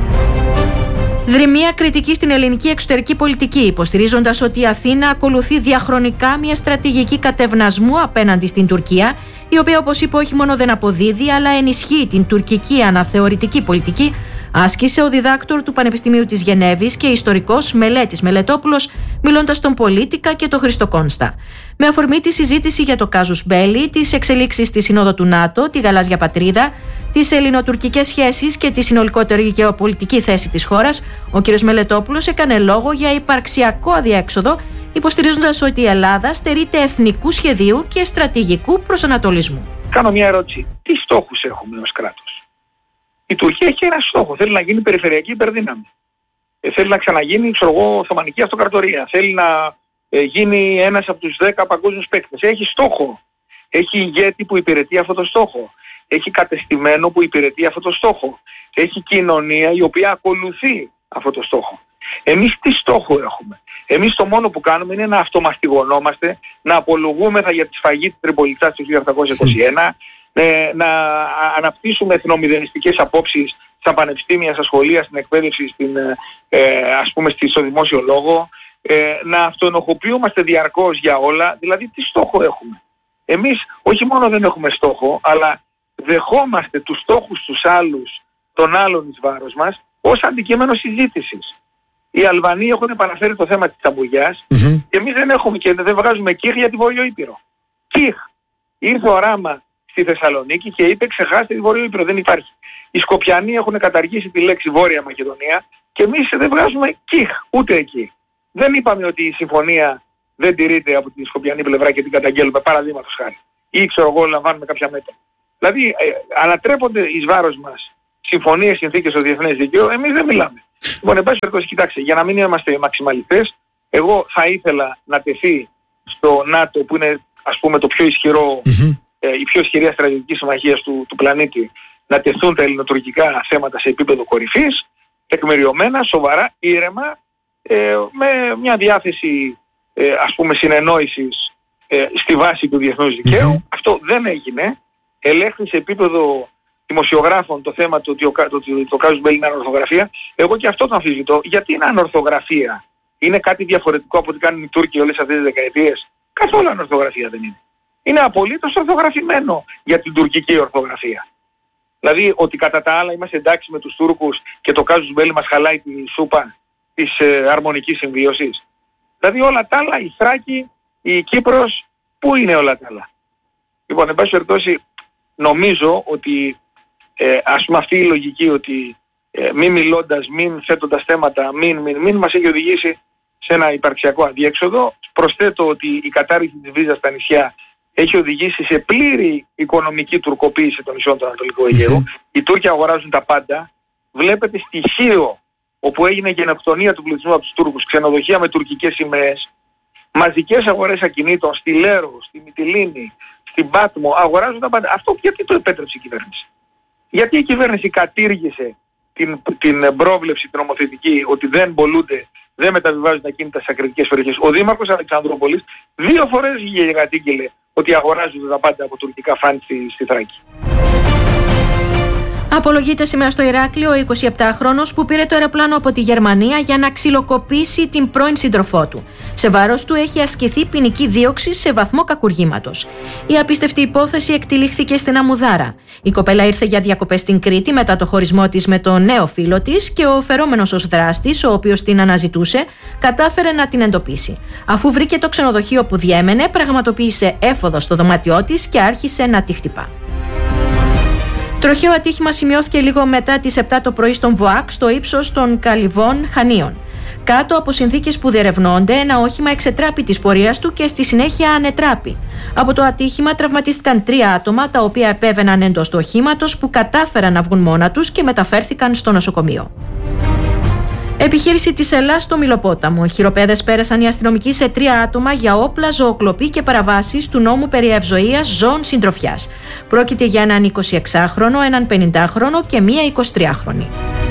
Δρυμία κριτική στην ελληνική εξωτερική πολιτική, υποστηρίζοντας ότι η Αθήνα ακολουθεί διαχρονικά μια στρατηγική κατευνασμού απέναντι στην Τουρκία, η οποία, όπως είπε, όχι μόνο δεν αποδίδει, αλλά ενισχύει την τουρκική αναθεωρητική πολιτική, άσκησε ο διδάκτορ του Πανεπιστημίου της Γενέβης και ιστορικός Μελέτης Μελετόπουλος, μιλώντας στον Πολίτικα και τον Χρήστο Κόνστα. Με αφορμή τη συζήτηση για το κάζους μπέλι, τις εξελίξεις στη Σύνοδο του ΝΑΤΟ, τη γαλάζια πατρίδα, τις ελληνοτουρκικές σχέσεις και τη συνολικότερη γεωπολιτική θέση της χώρας, ο κ. Μελετόπουλος έκανε λόγο για υπαρξιακό αδιέξοδο, υποστηρίζοντας ότι η Ελλάδα στερείται εθνικού σχεδίου και στρατηγικού προσανατολισμού. Κάνω μια ερώτηση. Τι στόχους έχουμε ως κράτος? Η Τουρκία έχει ένα στόχο. Θέλει να γίνει περιφερειακή υπερδύναμη. Ε, θέλει να ξαναγίνει, ξέρω εγώ, Οθωμανική Αυτοκρατορία. Θέλει να ε, γίνει ένας από τους δέκα παγκόσμιους παίκτες. Έχει στόχο. Έχει ηγέτη που υπηρετεί αυτό το στόχο. Έχει κατεστημένο που υπηρετεί αυτό το στόχο. Έχει κοινωνία η οποία ακολουθεί αυτό το στόχο. Εμείς τι στόχο έχουμε? Εμείς το μόνο που κάνουμε είναι να αυτομαστιγωνόμαστε, να απολογούμεθα για τη σφαγή της Τριπολιτσάς του χίλια επτακόσια είκοσι ένα, ε, να αναπτύσσουμε εθνομηδενιστικές απόψεις στα πανεπιστήμια, στα σχολεία, στην εκπαίδευση, στην, ε, ας πούμε στο δημόσιο λόγο, ε, να αυτοενοχοποιούμαστε διαρκώς για όλα. Δηλαδή τι στόχο έχουμε? Εμείς όχι μόνο δεν έχουμε στόχο, αλλά δεχόμαστε τους στόχους τους άλλους, των άλλων εις βάρος μας, ως αντικείμενο συζήτησης. Οι Αλβανοί έχουν επαναφέρει το θέμα της ταμπογιάς mm-hmm. και εμείς δεν έχουμε και δεν βγάζουμε κιχ για τη Βόρειο Ήπειρο. Κιχ. Ήρθε ο Ράμα στη Θεσσαλονίκη και είπε ξεχάστε τη Βόρειο Ήπειρο, δεν υπάρχει. Οι Σκοπιανοί έχουν καταργήσει τη λέξη Βόρεια Μακεδονία και εμείς δεν βγάζουμε κιχ, ούτε εκεί. Δεν είπαμε ότι η συμφωνία δεν τηρείται από τη Σκοπιανή πλευρά και την καταγγέλουμε, παραδείγματος χάρη. Ή ξέρω εγώ λαμβάνουμε κάποια μέτρα. Δηλαδή ε, ανατρέπονται εις βάρος μας συμφωνίες, συνθήκες στο διεθνές δίκαιο, εμείς δεν μιλάμε. Λοιπόν, εν πάση περιπτώσει, κοιτάξτε, για να μην είμαστε μαξιμαλιστές, εγώ θα ήθελα να τεθεί στο ΝΑΤΟ που είναι ας πούμε το πιο ισχυρό, mm-hmm. ε, η πιο ισχυρή στρατιωτική συμμαχία του, του πλανήτη, να τεθούν τα ελληνοτουρκικά θέματα σε επίπεδο κορυφής, τεκμηριωμένα, σοβαρά, ήρεμα, ε, με μια διάθεση ε, ας πούμε συνεννόησης ε, στη βάση του διεθνούς δικαίου. Mm-hmm. Αυτό δεν έγινε. Ελέγχθη σε επίπεδο δημοσιογράφων το θέμα του ότι το, το, το, το κάζους μπέλι είναι ανορθογραφία. Εγώ και αυτό το αμφισβητώ. Γιατί είναι ανορθογραφία? Είναι κάτι διαφορετικό από ό,τι κάνουν οι Τούρκοι όλες αυτές τις δεκαετίες? Καθόλου ανορθογραφία δεν είναι. Είναι απολύτως ορθογραφημένο για την τουρκική ορθογραφία. Δηλαδή ότι κατά τα άλλα είμαστε εντάξει με τους Τούρκους και το κάζους μπέλι μας χαλάει τη σούπα της ε, αρμονικής συμβίωσης. Δηλαδή όλα τα άλλα, η Θράκη, η Κύπρος, πού είναι όλα τα άλλα? Λοιπόν, εν πάση περιπτώσει, νομίζω ότι ε, ας πούμε αυτή η λογική ότι ε, μη μιλώντας, μην θέτοντας θέματα, μην, μην, μην μας έχει οδηγήσει σε ένα υπαρξιακό αδιέξοδο. Προσθέτω ότι η κατάρριξη της βίζας στα νησιά έχει οδηγήσει σε πλήρη οικονομική τουρκοποίηση των νησιών του Ανατολικού Αιγαίου. Οι Τούρκοι αγοράζουν τα πάντα. Βλέπετε στοιχείο όπου έγινε γενοκτονία του πληθυσμού από τους Τούρκους, ξενοδοχεία με τουρκικές σημαίες, μαζικές αγορές ακινήτων στη Λέρο, στη Μυτιλήνη, στην Πάτμο, αγοράζουν τα πάντα. Αυτό γιατί το επέτρεψε η κυβέρνηση? Γιατί η κυβέρνηση κατήργησε την, την πρόβλεψη την νομοθετική ότι δεν πολλούνται, δεν μεταβιβάζουν τα κίνητα στις ακριτικές περιοχές? Ο Δήμαρχος Αλεξανδρούπολης δύο φορές βγήκε και κατήγγειλε ότι αγοράζουν τα πάντα από τουρκικά φαν στη, στη Θράκη. Απολογείται σήμερα στο Ηράκλειο ο εικοσιεπτάχρονος που πήρε το αεροπλάνο από τη Γερμανία για να ξυλοκοπήσει την πρώην σύντροφό του. Σε βάρος του έχει ασκηθεί ποινική δίωξη σε βαθμό κακουργήματος. Η απίστευτη υπόθεση εκτυλίχθηκε στην Αμουδάρα. Η κοπέλα ήρθε για διακοπές στην Κρήτη μετά το χωρισμό της με τον νέο φίλο της και ο φερόμενος ως δράστης, ο οποίος την αναζητούσε, κατάφερε να την εντοπίσει. Αφού βρήκε το ξενοδοχείο που διέμενε, πραγματοποίησε έφοδο στο δωμάτιό της και άρχισε να τη χτυπά. Τροχαίο ατύχημα σημειώθηκε λίγο μετά τις επτά το πρωί στον ΒΟΑΚ, στο ύψος των Καλυβών Χανίων. Κάτω από συνθήκες που διερευνώνται, ένα όχημα εξετράπη της πορείας του και στη συνέχεια ανετράπη. Από το ατύχημα τραυματίστηκαν τρία άτομα, τα οποία επέβαιναν εντός του οχήματος, που κατάφεραν να βγουν μόνα τους και μεταφέρθηκαν στο νοσοκομείο. Επιχείρηση της Ελλάς στο Μυλοπόταμο. Χειροπέδες πέρασαν οι αστυνομικοί σε τρία άτομα για όπλα, ζωοκλοπή και παραβάσεις του νόμου περί ευζοίας ζώων συντροφιάς. Πρόκειται για έναν εικοσιεξάχρονο, έναν πενηντάχρονο και μία εικοσιτριάχρονη.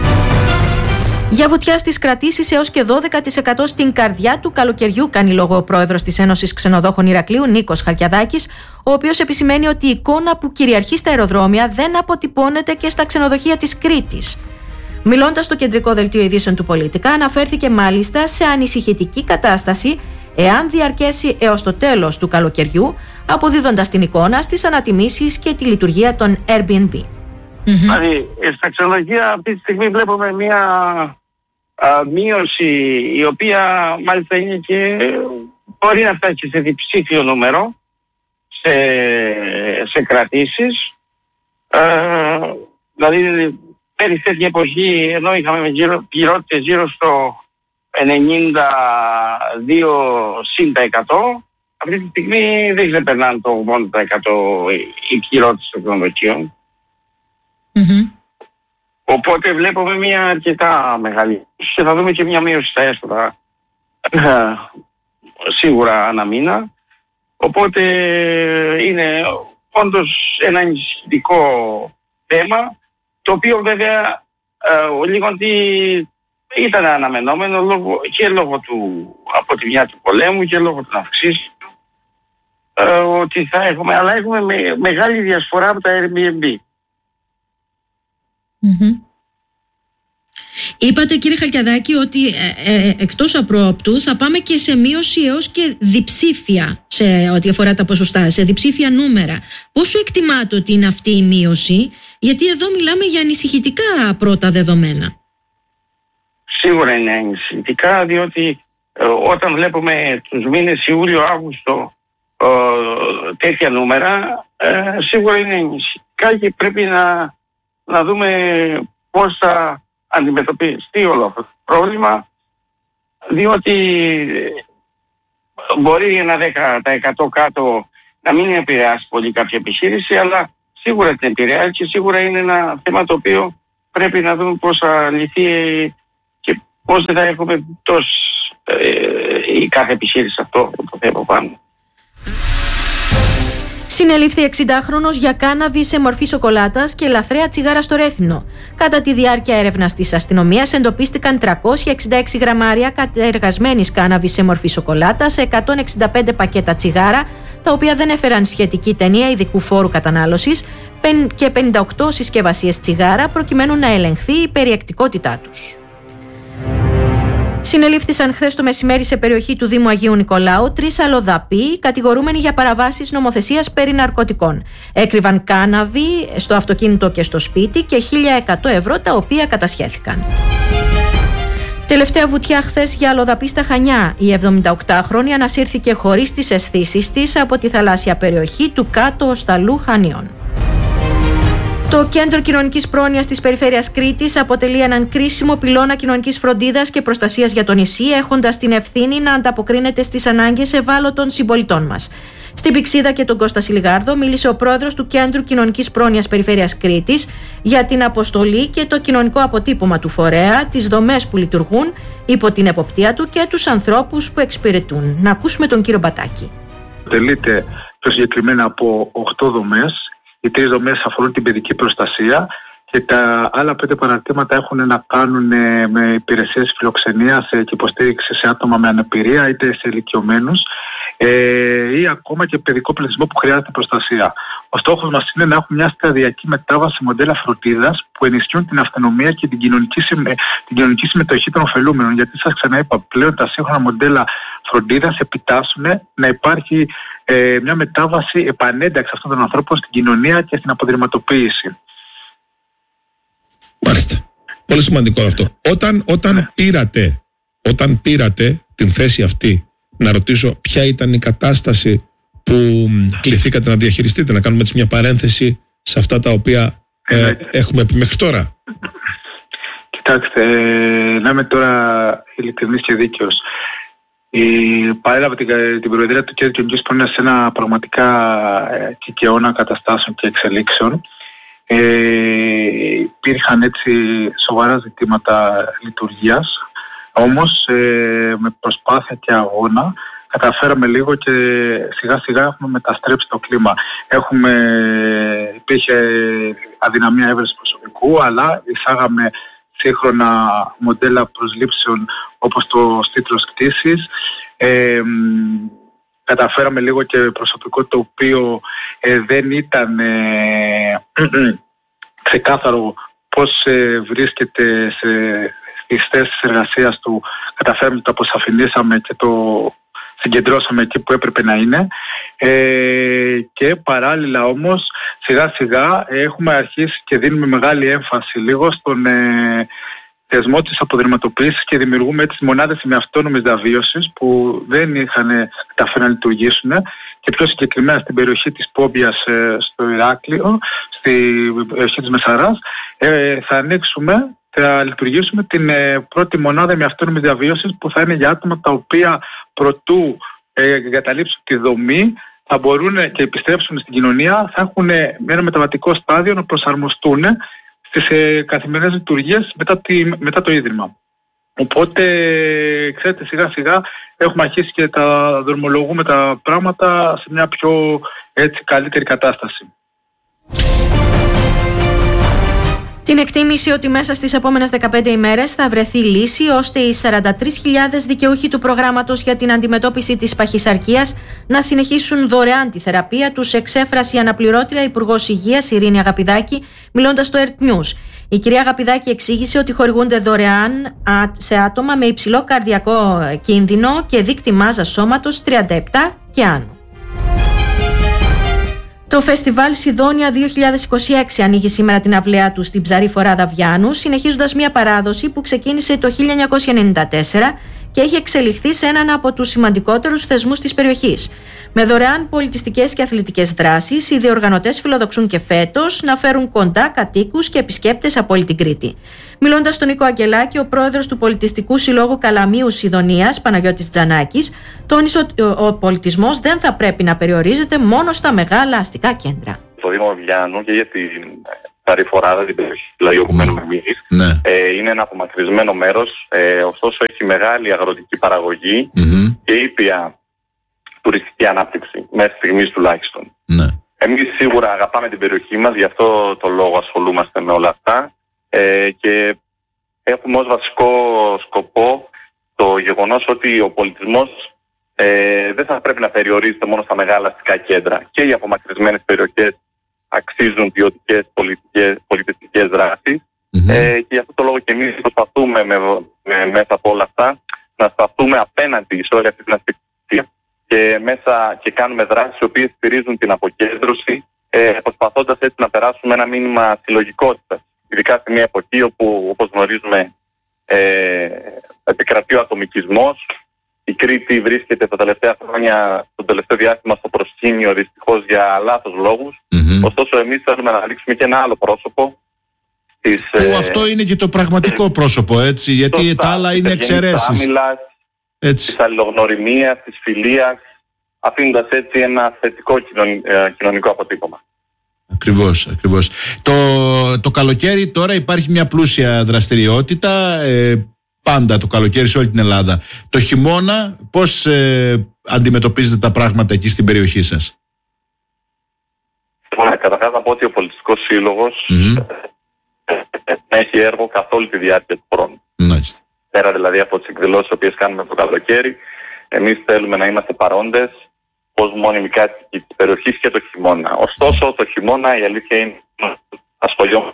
Για βουτιά στις κρατήσεις έως και δώδεκα τοις εκατό στην καρδιά του καλοκαιριού, κάνει λόγο ο πρόεδρος της Ένωσης Ξενοδόχων Ηρακλείου, Νίκος Χαλκιαδάκης, ο οποίος επισημαίνει ότι η εικόνα που κυριαρχεί στα αεροδρόμια δεν αποτυπώνεται και στα ξενοδοχεία της Κρήτης. Μιλώντας στο κεντρικό δελτίο ειδήσεων του Πολίτικα, αναφέρθηκε μάλιστα σε ανησυχητική κατάσταση εάν διαρκέσει έως το τέλος του καλοκαιριού, αποδίδοντας την εικόνα στις ανατιμήσεις και τη λειτουργία των Airbnb. Δηλαδή, στα ξενοδοχεία αυτή τη στιγμή βλέπουμε μια α, μείωση η οποία μάλιστα είναι και μπορεί να φτάσει σε διψήφιο νούμερο σε, σε κρατήσεις. Α, δηλαδή, πέρυσι τέτοια εποχή, ενώ είχαμε πληρώτες γύρω στο ενενήντα δύο συν τα εκατό, αυτή τη στιγμή δεν ξεπερνάνε το ογδόντα τοις εκατό οι πληρώτες των ξενοδοχείων. Mm-hmm. Οπότε βλέπουμε μια αρκετά μεγάλη και θα δούμε και μια μείωση στα έσοδα σίγουρα ανά μήνα. Οπότε είναι όντως ένα ενισχυτικό θέμα, το οποίο βέβαια ε, λίγο ότι ήταν αναμενόμενο λόγω, και λόγω του, από τη μια του πολέμου και λόγω των αυξήσεων ε, ότι θα έχουμε, αλλά έχουμε με, μεγάλη διασπορά από τα Airbnb. Mm-hmm. Είπατε, κύριε Χαλκιαδάκη, ότι ε, ε, εκτός απρόπτου θα πάμε και σε μείωση έως και διψήφια σε ό,τι αφορά τα ποσοστά, σε διψήφια νούμερα. Πόσο εκτιμάτε ότι είναι αυτή η μείωση, γιατί εδώ μιλάμε για ανησυχητικά πρώτα δεδομένα? Σίγουρα είναι ανησυχητικά, διότι ε, όταν βλέπουμε τους μήνες Ιούλιο-Αύγουστο ε, τέτοια νούμερα, ε, σίγουρα είναι ανησυχητικά και πρέπει να, να δούμε πώς θα αντιμετωπιστεί όλο αυτό το πρόβλημα, διότι μπορεί ένα δέκα τοις εκατό κάτω να μην επηρεάσει πολύ κάποια επιχείρηση, αλλά σίγουρα την επηρεάζει και σίγουρα είναι ένα θέμα το οποίο πρέπει να δούμε πώς θα λυθεί και πώς δεν θα έχουμε τόσο ε, η κάθε επιχείρηση αυτό το θέμα πάνω. Συνελήφθη εξηντάχρονος για κάναβη σε μορφή σοκολάτας και λαθρέα τσιγάρα στο Ρέθυμνο. Κατά τη διάρκεια έρευνας της αστυνομίας εντοπίστηκαν τριακόσια εξήντα έξι γραμμάρια κατεργασμένης κάναβης σε μορφή σοκολάτα, εκατόν εξήντα πέντε πακέτα τσιγάρα, τα οποία δεν έφεραν σχετική ταινία ειδικού φόρου κατανάλωσης και πενήντα οκτώ συσκευασίες τσιγάρα προκειμένου να ελεγχθεί η περιεκτικότητά τους. Συνελήφθησαν χθες το μεσημέρι σε περιοχή του Δήμου Αγίου Νικολάου τρεις αλλοδαποί κατηγορούμενοι για παραβάσεις νομοθεσίας περί ναρκωτικών. Έκρυβαν κάναβη στο αυτοκίνητο και στο σπίτι και χίλια εκατό ευρώ, τα οποία κατασχέθηκαν. Τελευταία βουτιά χθες για αλλοδαπή στα Χανιά. Η εβδομηνταοκτάχρονη ανασύρθηκε χωρίς τις αισθήσεις της από τη θαλάσσια περιοχή του Κάτω Οσταλού Χανίων. Το Κέντρο Κοινωνικής Πρόνοιας της Περιφέρειας Κρήτης αποτελεί έναν κρίσιμο πυλώνα κοινωνικής φροντίδας και προστασίας για το νησί, έχοντας την ευθύνη να ανταποκρίνεται στις ανάγκες ευάλωτων συμπολιτών μας. Στην Πυξίδα και τον Κώστα Σιλιγάρδο μίλησε ο πρόεδρος του Κέντρου Κοινωνικής Πρόνοιας Περιφέρειας Κρήτης για την αποστολή και το κοινωνικό αποτύπωμα του φορέα, τις δομές που λειτουργούν υπό την εποπτεία του και τους ανθρώπους που εξυπηρετούν. Να ακούσουμε τον κύριο Μπατάκη. Τελείται πιο συγκεκριμένα από οκτώ δομές. Οι τρεις δομές αφορούν την παιδική προστασία και τα άλλα πέντε παραρτήματα έχουν να κάνουν με υπηρεσίες φιλοξενίας και υποστήριξη σε άτομα με αναπηρία, είτε σε ηλικιωμένους ε, ή ακόμα και παιδικό πληθυσμό που χρειάζεται προστασία. Ο στόχος μας είναι να έχουμε μια σταδιακή μετάβαση μοντέλα φροντίδας που ενισχύουν την αυτονομία και την κοινωνική, συμμε... την κοινωνική συμμετοχή των ωφελούμενων. Γιατί σας ξαναείπα, πλέον τα σύγχρονα μοντέλα φροντίδας επιτάσσουν να υπάρχει ε, μια μετάβαση επανένταξη αυτών των ανθρώπων στην κοινωνία και στην αποδρυματοποίηση. Μάλιστα. Πολύ σημαντικό αυτό. Όταν, όταν, ναι. πήρατε, όταν πήρατε την θέση αυτή, να ρωτήσω ποια ήταν η κατάσταση που κληθήκατε να διαχειριστείτε, να κάνουμε έτσι μια παρένθεση σε αυτά τα οποία ε, έχουμε πει μέχρι τώρα. Κοιτάξτε, να είμαι τώρα ειλικρινής και δίκαιος. Η, παρέλαβε την, την προεδρία του Κέντρου Κοινωνικής Πρόνοιας σε ένα πραγματικά ε, κικαιώνα καταστάσεων και εξελίξεων. Ε, υπήρχαν έτσι σοβαρά ζητήματα λειτουργίας, όμως ε, με προσπάθεια και αγώνα καταφέραμε λίγο και σιγά σιγά έχουμε μεταστρέψει το κλίμα. Έχουμε, υπήρχε αδυναμία έβρεση προσωπικού, αλλά εισάγαμε σύγχρονα μοντέλα προσλήψεων όπως το στήθος κτήσης. Ε, καταφέραμε λίγο και προσωπικό το οποίο ε, δεν ήταν ε, ξεκάθαρο πώς ε, βρίσκεται σε, στις θέσεις εργασίας του. Καταφέραμε, το αποσαφηνίσαμε και το συγκεντρώσαμε εκεί που έπρεπε να είναι ε, και παράλληλα όμως σιγά σιγά έχουμε αρχίσει και δίνουμε μεγάλη έμφαση λίγο στον ε, θεσμό της αποδρυματοποίησης και δημιουργούμε έτσι μονάδες με αυτόνομης διαβίωσης που δεν είχαν καταφέρει να λειτουργήσουν και πιο συγκεκριμένα στην περιοχή της Πόμπιας ε, στο Ηράκλειο, στην περιοχή της Μεσαράς ε, θα ανοίξουμε, θα λειτουργήσουμε την ε, πρώτη μονάδα με αυτόνομης διαβίωσης που θα είναι για άτομα τα οποία προτού ε, εγκαταλείψουν τη δομή θα μπορούν και επιστρέψουν στην κοινωνία, θα έχουν ένα μεταβατικό στάδιο να προσαρμοστούν στις ε, καθημερινές λειτουργίες μετά, τη, μετά το Ίδρυμα. Οπότε, ξέρετε, σιγά σιγά έχουμε αρχίσει και τα δρομολογούμε τα πράγματα σε μια πιο έτσι, καλύτερη κατάσταση. Την εκτίμηση ότι μέσα στις επόμενες δεκαπέντε ημέρες θα βρεθεί λύση ώστε οι σαράντα τρεις χιλιάδες δικαιούχοι του προγράμματος για την αντιμετώπιση της παχυσαρκίας να συνεχίσουν δωρεάν τη θεραπεία τους, εξέφρασε η αναπληρώτρια Υπουργός Υγείας Ειρήνη Αγαπηδάκη, μιλώντας στο ΕΡΤ News. Η κυρία Αγαπηδάκη εξήγησε ότι χορηγούνται δωρεάν σε άτομα με υψηλό καρδιακό κίνδυνο και δείκτη μάζας σώματος τριάντα επτά και άνω. Το Φεστιβάλ Σιδόνια δύο χιλιάδες είκοσι έξι ανοίγει σήμερα την αυλαία του στην Ψαρή Φοράδα Βιάννου, συνεχίζοντας μια παράδοση που ξεκίνησε το χίλια εννιακόσια ενενήντα τέσσερα και έχει εξελιχθεί σε έναν από τους σημαντικότερους θεσμούς της περιοχής. Με δωρεάν πολιτιστικές και αθλητικές δράσεις, οι διοργανωτές φιλοδοξούν και φέτος να φέρουν κοντά κατοίκους και επισκέπτες από όλη την Κρήτη. Μιλώντας στον Νίκο Αγγελάκη, ο πρόεδρος του Πολιτιστικού Συλλόγου Καλαμείου Σιδονίας, Παναγιώτης Τζανάκης, τόνισε ότι ο πολιτισμός δεν θα πρέπει να περιορίζεται μόνο στα μεγάλα αστικά κέντρα. Στο Δήμο Βιάννου και για την Ψαρή Φοράδα, την περιοχή δηλαδή όπου μένουμε εμείς, ναι. ε, είναι ένα απομακρυσμένο μέρος, ε, ωστόσο έχει μεγάλη αγροτική παραγωγή mm-hmm. και ήπια τουριστική ανάπτυξη, μέχρι στιγμής τουλάχιστον. Ναι. Εμείς σίγουρα αγαπάμε την περιοχή μας, γι' αυτό το λόγο ασχολούμαστε με όλα αυτά ε, και έχουμε ως βασικό σκοπό το γεγονός ότι ο πολιτισμός ε, δεν θα πρέπει να περιορίζεται μόνο στα μεγάλα αστικά κέντρα. Και οι απομακρυσμένες περιοχές αξίζουν ποιοτικές πολιτικές, πολιτιστικές δράσεις. Mm-hmm. Ε, και γι' αυτό το λόγο και εμείς προσπαθούμε με, με, μέσα από όλα αυτά να σταθούμε απέναντι σε όλη αυτή την αστικία και, μέσα, και κάνουμε δράσεις οι οποίες στηρίζουν την αποκέντρωση, ε, προσπαθώντας έτσι να περάσουμε ένα μήνυμα συλλογικότητας. Ειδικά σε μια εποχή όπου, όπως γνωρίζουμε, ε, επικρατεί ο ατομικισμός. Η Κρήτη βρίσκεται τα τελευταία χρόνια, το τελευταίο διάστημα, στο προσκήνιο, δυστυχώς για λάθος λόγους. Mm-hmm. Ωστόσο, εμείς θέλουμε να δείξουμε και ένα άλλο πρόσωπο. Της, που ε, αυτό είναι και το πραγματικό ε, πρόσωπο, έτσι, γιατί σωστά, τα άλλα είναι εξαιρέσεις. Της αλληλογνωριμίας, της φιλίας, αφήνοντας έτσι ένα θετικό κοινων, ε, κοινωνικό αποτύπωμα. Ακριβώς, ακριβώς. Το, το καλοκαίρι τώρα υπάρχει μια πλούσια δραστηριότητα, ε, πάντα το καλοκαίρι σε όλη την Ελλάδα. Το χειμώνα πώς ε, αντιμετωπίζετε τα πράγματα εκεί στην περιοχή σας? Λοιπόν, καταρχάς να πω ότι ο Πολιτιστικός Σύλλογος mm-hmm. έχει έργο καθ' όλη τη διάρκεια του χρόνου. Μάλιστα. Πέρα δηλαδή από τις εκδηλώσεις τις οποίες κάνουμε το καλοκαίρι, εμείς θέλουμε να είμαστε παρόντες ως μόνιμοι κάτοικοι της περιοχής και το χειμώνα. Ωστόσο, το χειμώνα η αλήθεια είναι ασχολιόμαστε.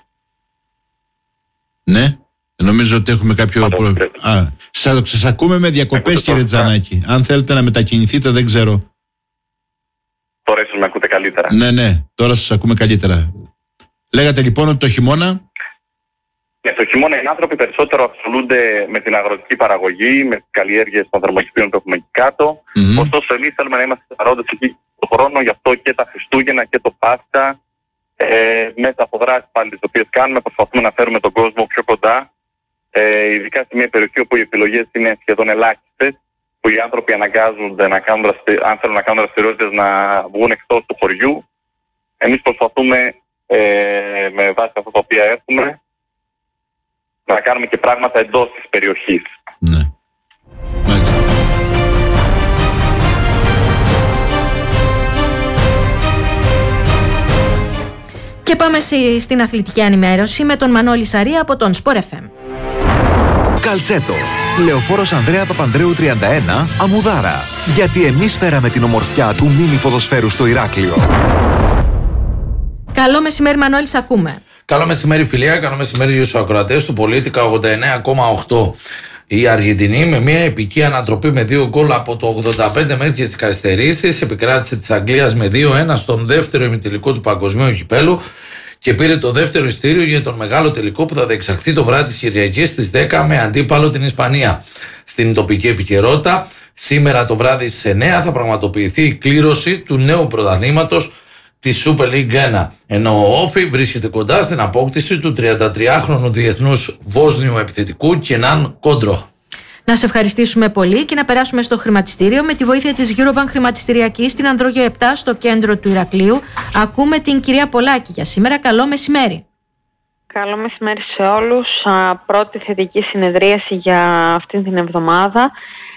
Ναι, νομίζω ότι έχουμε κάποιο πρόβλημα. Α, σας, σας ακούμε με διακοπές, κύριε Τζανάκη. Αν θέλετε να μετακινηθείτε, δεν ξέρω. Τώρα ίσως με ακούτε καλύτερα. Ναι, ναι, τώρα σας ακούμε καλύτερα. Λέγατε λοιπόν ότι το χειμώνα... Ναι, το χειμώνα οι άνθρωποι περισσότερο ασχολούνται με την αγροτική παραγωγή, με τις καλλιέργειες των θερμοκηπίων που έχουμε εκεί κάτω. Mm-hmm. Ωστόσο, εμείς θέλουμε να είμαστε παρόντες εκεί το χρόνο, γι' αυτό και τα Χριστούγεννα και το Πάσχα, ε, μέσα από δράσεις πάλι τις οποίες κάνουμε, προσπαθούμε να φέρουμε τον κόσμο πιο κοντά, ε, ειδικά σε μια περιοχή όπου οι επιλογές είναι σχεδόν ελάχιστες, που οι άνθρωποι αναγκάζονται να κάνουν, αν θέλουν να κάνουν δραστηριότητες, να βγουν εκτός του χωριού. Εμείς προσπαθούμε ε, με βάση αυτά τα οποία έχουμε να κάνουμε και πράγματα εντός της περιοχής. Ναι. Μάλιστα. Και πάμε στην αθλητική ενημέρωση με τον Μανώλη Σαρία από τον Sport εφ εμ. Καλτσέτο. Λεωφόρος Ανδρέα Παπανδρέου τριάντα ένα, Αμμουδάρα. Γιατί εμείς φέραμε την ομορφιά του μίνι ποδοσφαίρου στο Ηράκλειο. Καλό μεσημέρι, Μανώλη, σ' ακούμε. Καλό μεσημέρι, φιλία. Καλό μεσημέρι στους ακροατές του Πολίτικα ογδόντα εννέα κόμμα οκτώ. Η Αργεντινή με μια επική ανατροπή με δύο γκολ από το ογδόντα πέντε μέχρι τις καθυστερήσεις επικράτησε της Αγγλίας με δύο ένα στον δεύτερο ημιτελικό του Παγκοσμίου Κυπέλλου και πήρε το δεύτερο ειστήριο για τον μεγάλο τελικό που θα διεξαχθεί το βράδυ της Κυριακής στις δέκα με αντίπαλο την Ισπανία. Στην τοπική επικαιρότητα, σήμερα το βράδυ στις εννέα θα πραγματοποιηθεί η κλήρωση του νέου πρωταθλήματος της Super League ένα, ενώ ο Όφι βρίσκεται κοντά στην απόκτηση του τριαντατριάχρονου διεθνούς Βόσνιου επιθετικού Κενάν Κόντρο. Να σε ευχαριστήσουμε πολύ και να περάσουμε στο χρηματιστήριο με τη βοήθεια της Eurobank Χρηματιστηριακής στην Ανδρόγειο επτά στο κέντρο του Ηρακλείου. Ακούμε την κυρία Πολάκη για σήμερα. Καλό μεσημέρι. Καλό μεσημέρι σε όλους. Πρώτη θετική συνεδρίαση για αυτήν την εβδομάδα.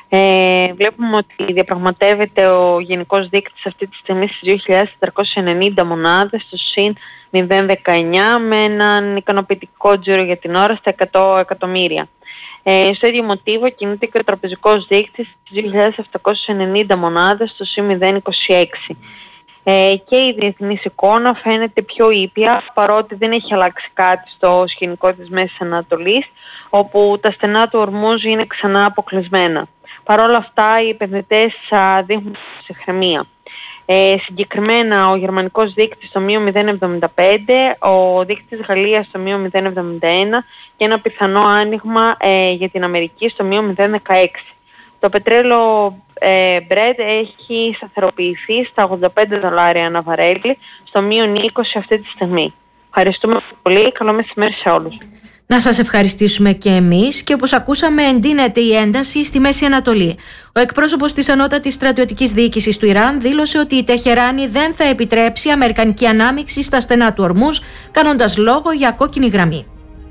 Ε, βλέπουμε ότι διαπραγματεύεται ο γενικός δείκτης αυτή τη στιγμή στις δύο χιλιάδες τετρακόσιες ενενήντα μονάδες, στο συν μηδέν κόμμα δεκαεννιά, με έναν ικανοποιητικό τζίρο για την ώρα στα εκατό εκατομμύρια. Ε, στο ίδιο μοτίβο κινείται και ο τραπεζικός δείκτης στις δύο χιλιάδες επτακόσιες ενενήντα μονάδες, στο συν μηδέν κόμμα είκοσι έξι. Ε, και η διεθνής εικόνα φαίνεται πιο ήπια, παρότι δεν έχει αλλάξει κάτι στο σκηνικό της Μέσης Ανατολής, όπου τα στενά του Ορμούζ είναι ξανά αποκλεισμένα. Παρ' όλα αυτά οι επενδυτές δείχνουν ψυχραιμία. Ε, συγκεκριμένα ο γερμανικός δείκτης στο μείον μηδέν κόμμα εβδομήντα πέντε, ο δείκτης Γαλλίας στο μείον μηδέν κόμμα εβδομήντα ένα και ένα πιθανό άνοιγμα ε, για την Αμερική στο μείον μηδέν κόμμα δεκαέξι. Το πετρέλαιο ε, Brent έχει σταθεροποιηθεί στα ογδόντα πέντε δολάρια ανά βαρέλι, στο μείον είκοσι αυτή τη στιγμή. Ευχαριστούμε πολύ. Καλό μεσημέρι σε όλους. Να σας ευχαριστήσουμε και εμείς και όπως ακούσαμε εντείνεται η ένταση στη Μέση Ανατολή. Ο εκπρόσωπος της Ανώτατης Στρατιωτικής Διοίκησης του Ιράν δήλωσε ότι η Τεχεράνη δεν θα επιτρέψει αμερικανική ανάμειξη στα στενά του Ορμούζ, κάνοντας λόγο για κόκκινη γραμμή.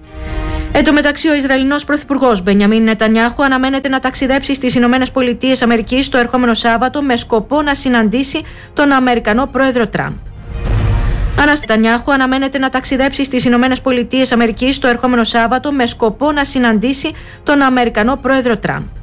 Εν τω μεταξύ, ο Ισραηλινός Πρωθυπουργός Μπενιαμίν Νετανιάχου αναμένεται να ταξιδέψει στις Ηνωμένες Πολιτείες Αμερικής το ερχόμενο Σάββατο με σκοπό να συναντήσει τον Αμερικανό πρόεδρο Τραμπ. Νετανιάχου αναμένεται να ταξιδέψει στις Ηνωμένες Πολιτείες Αμερικής το ερχόμενο Σάββατο με σκοπό να συναντήσει τον Αμερικανό πρόεδρο Τραμπ.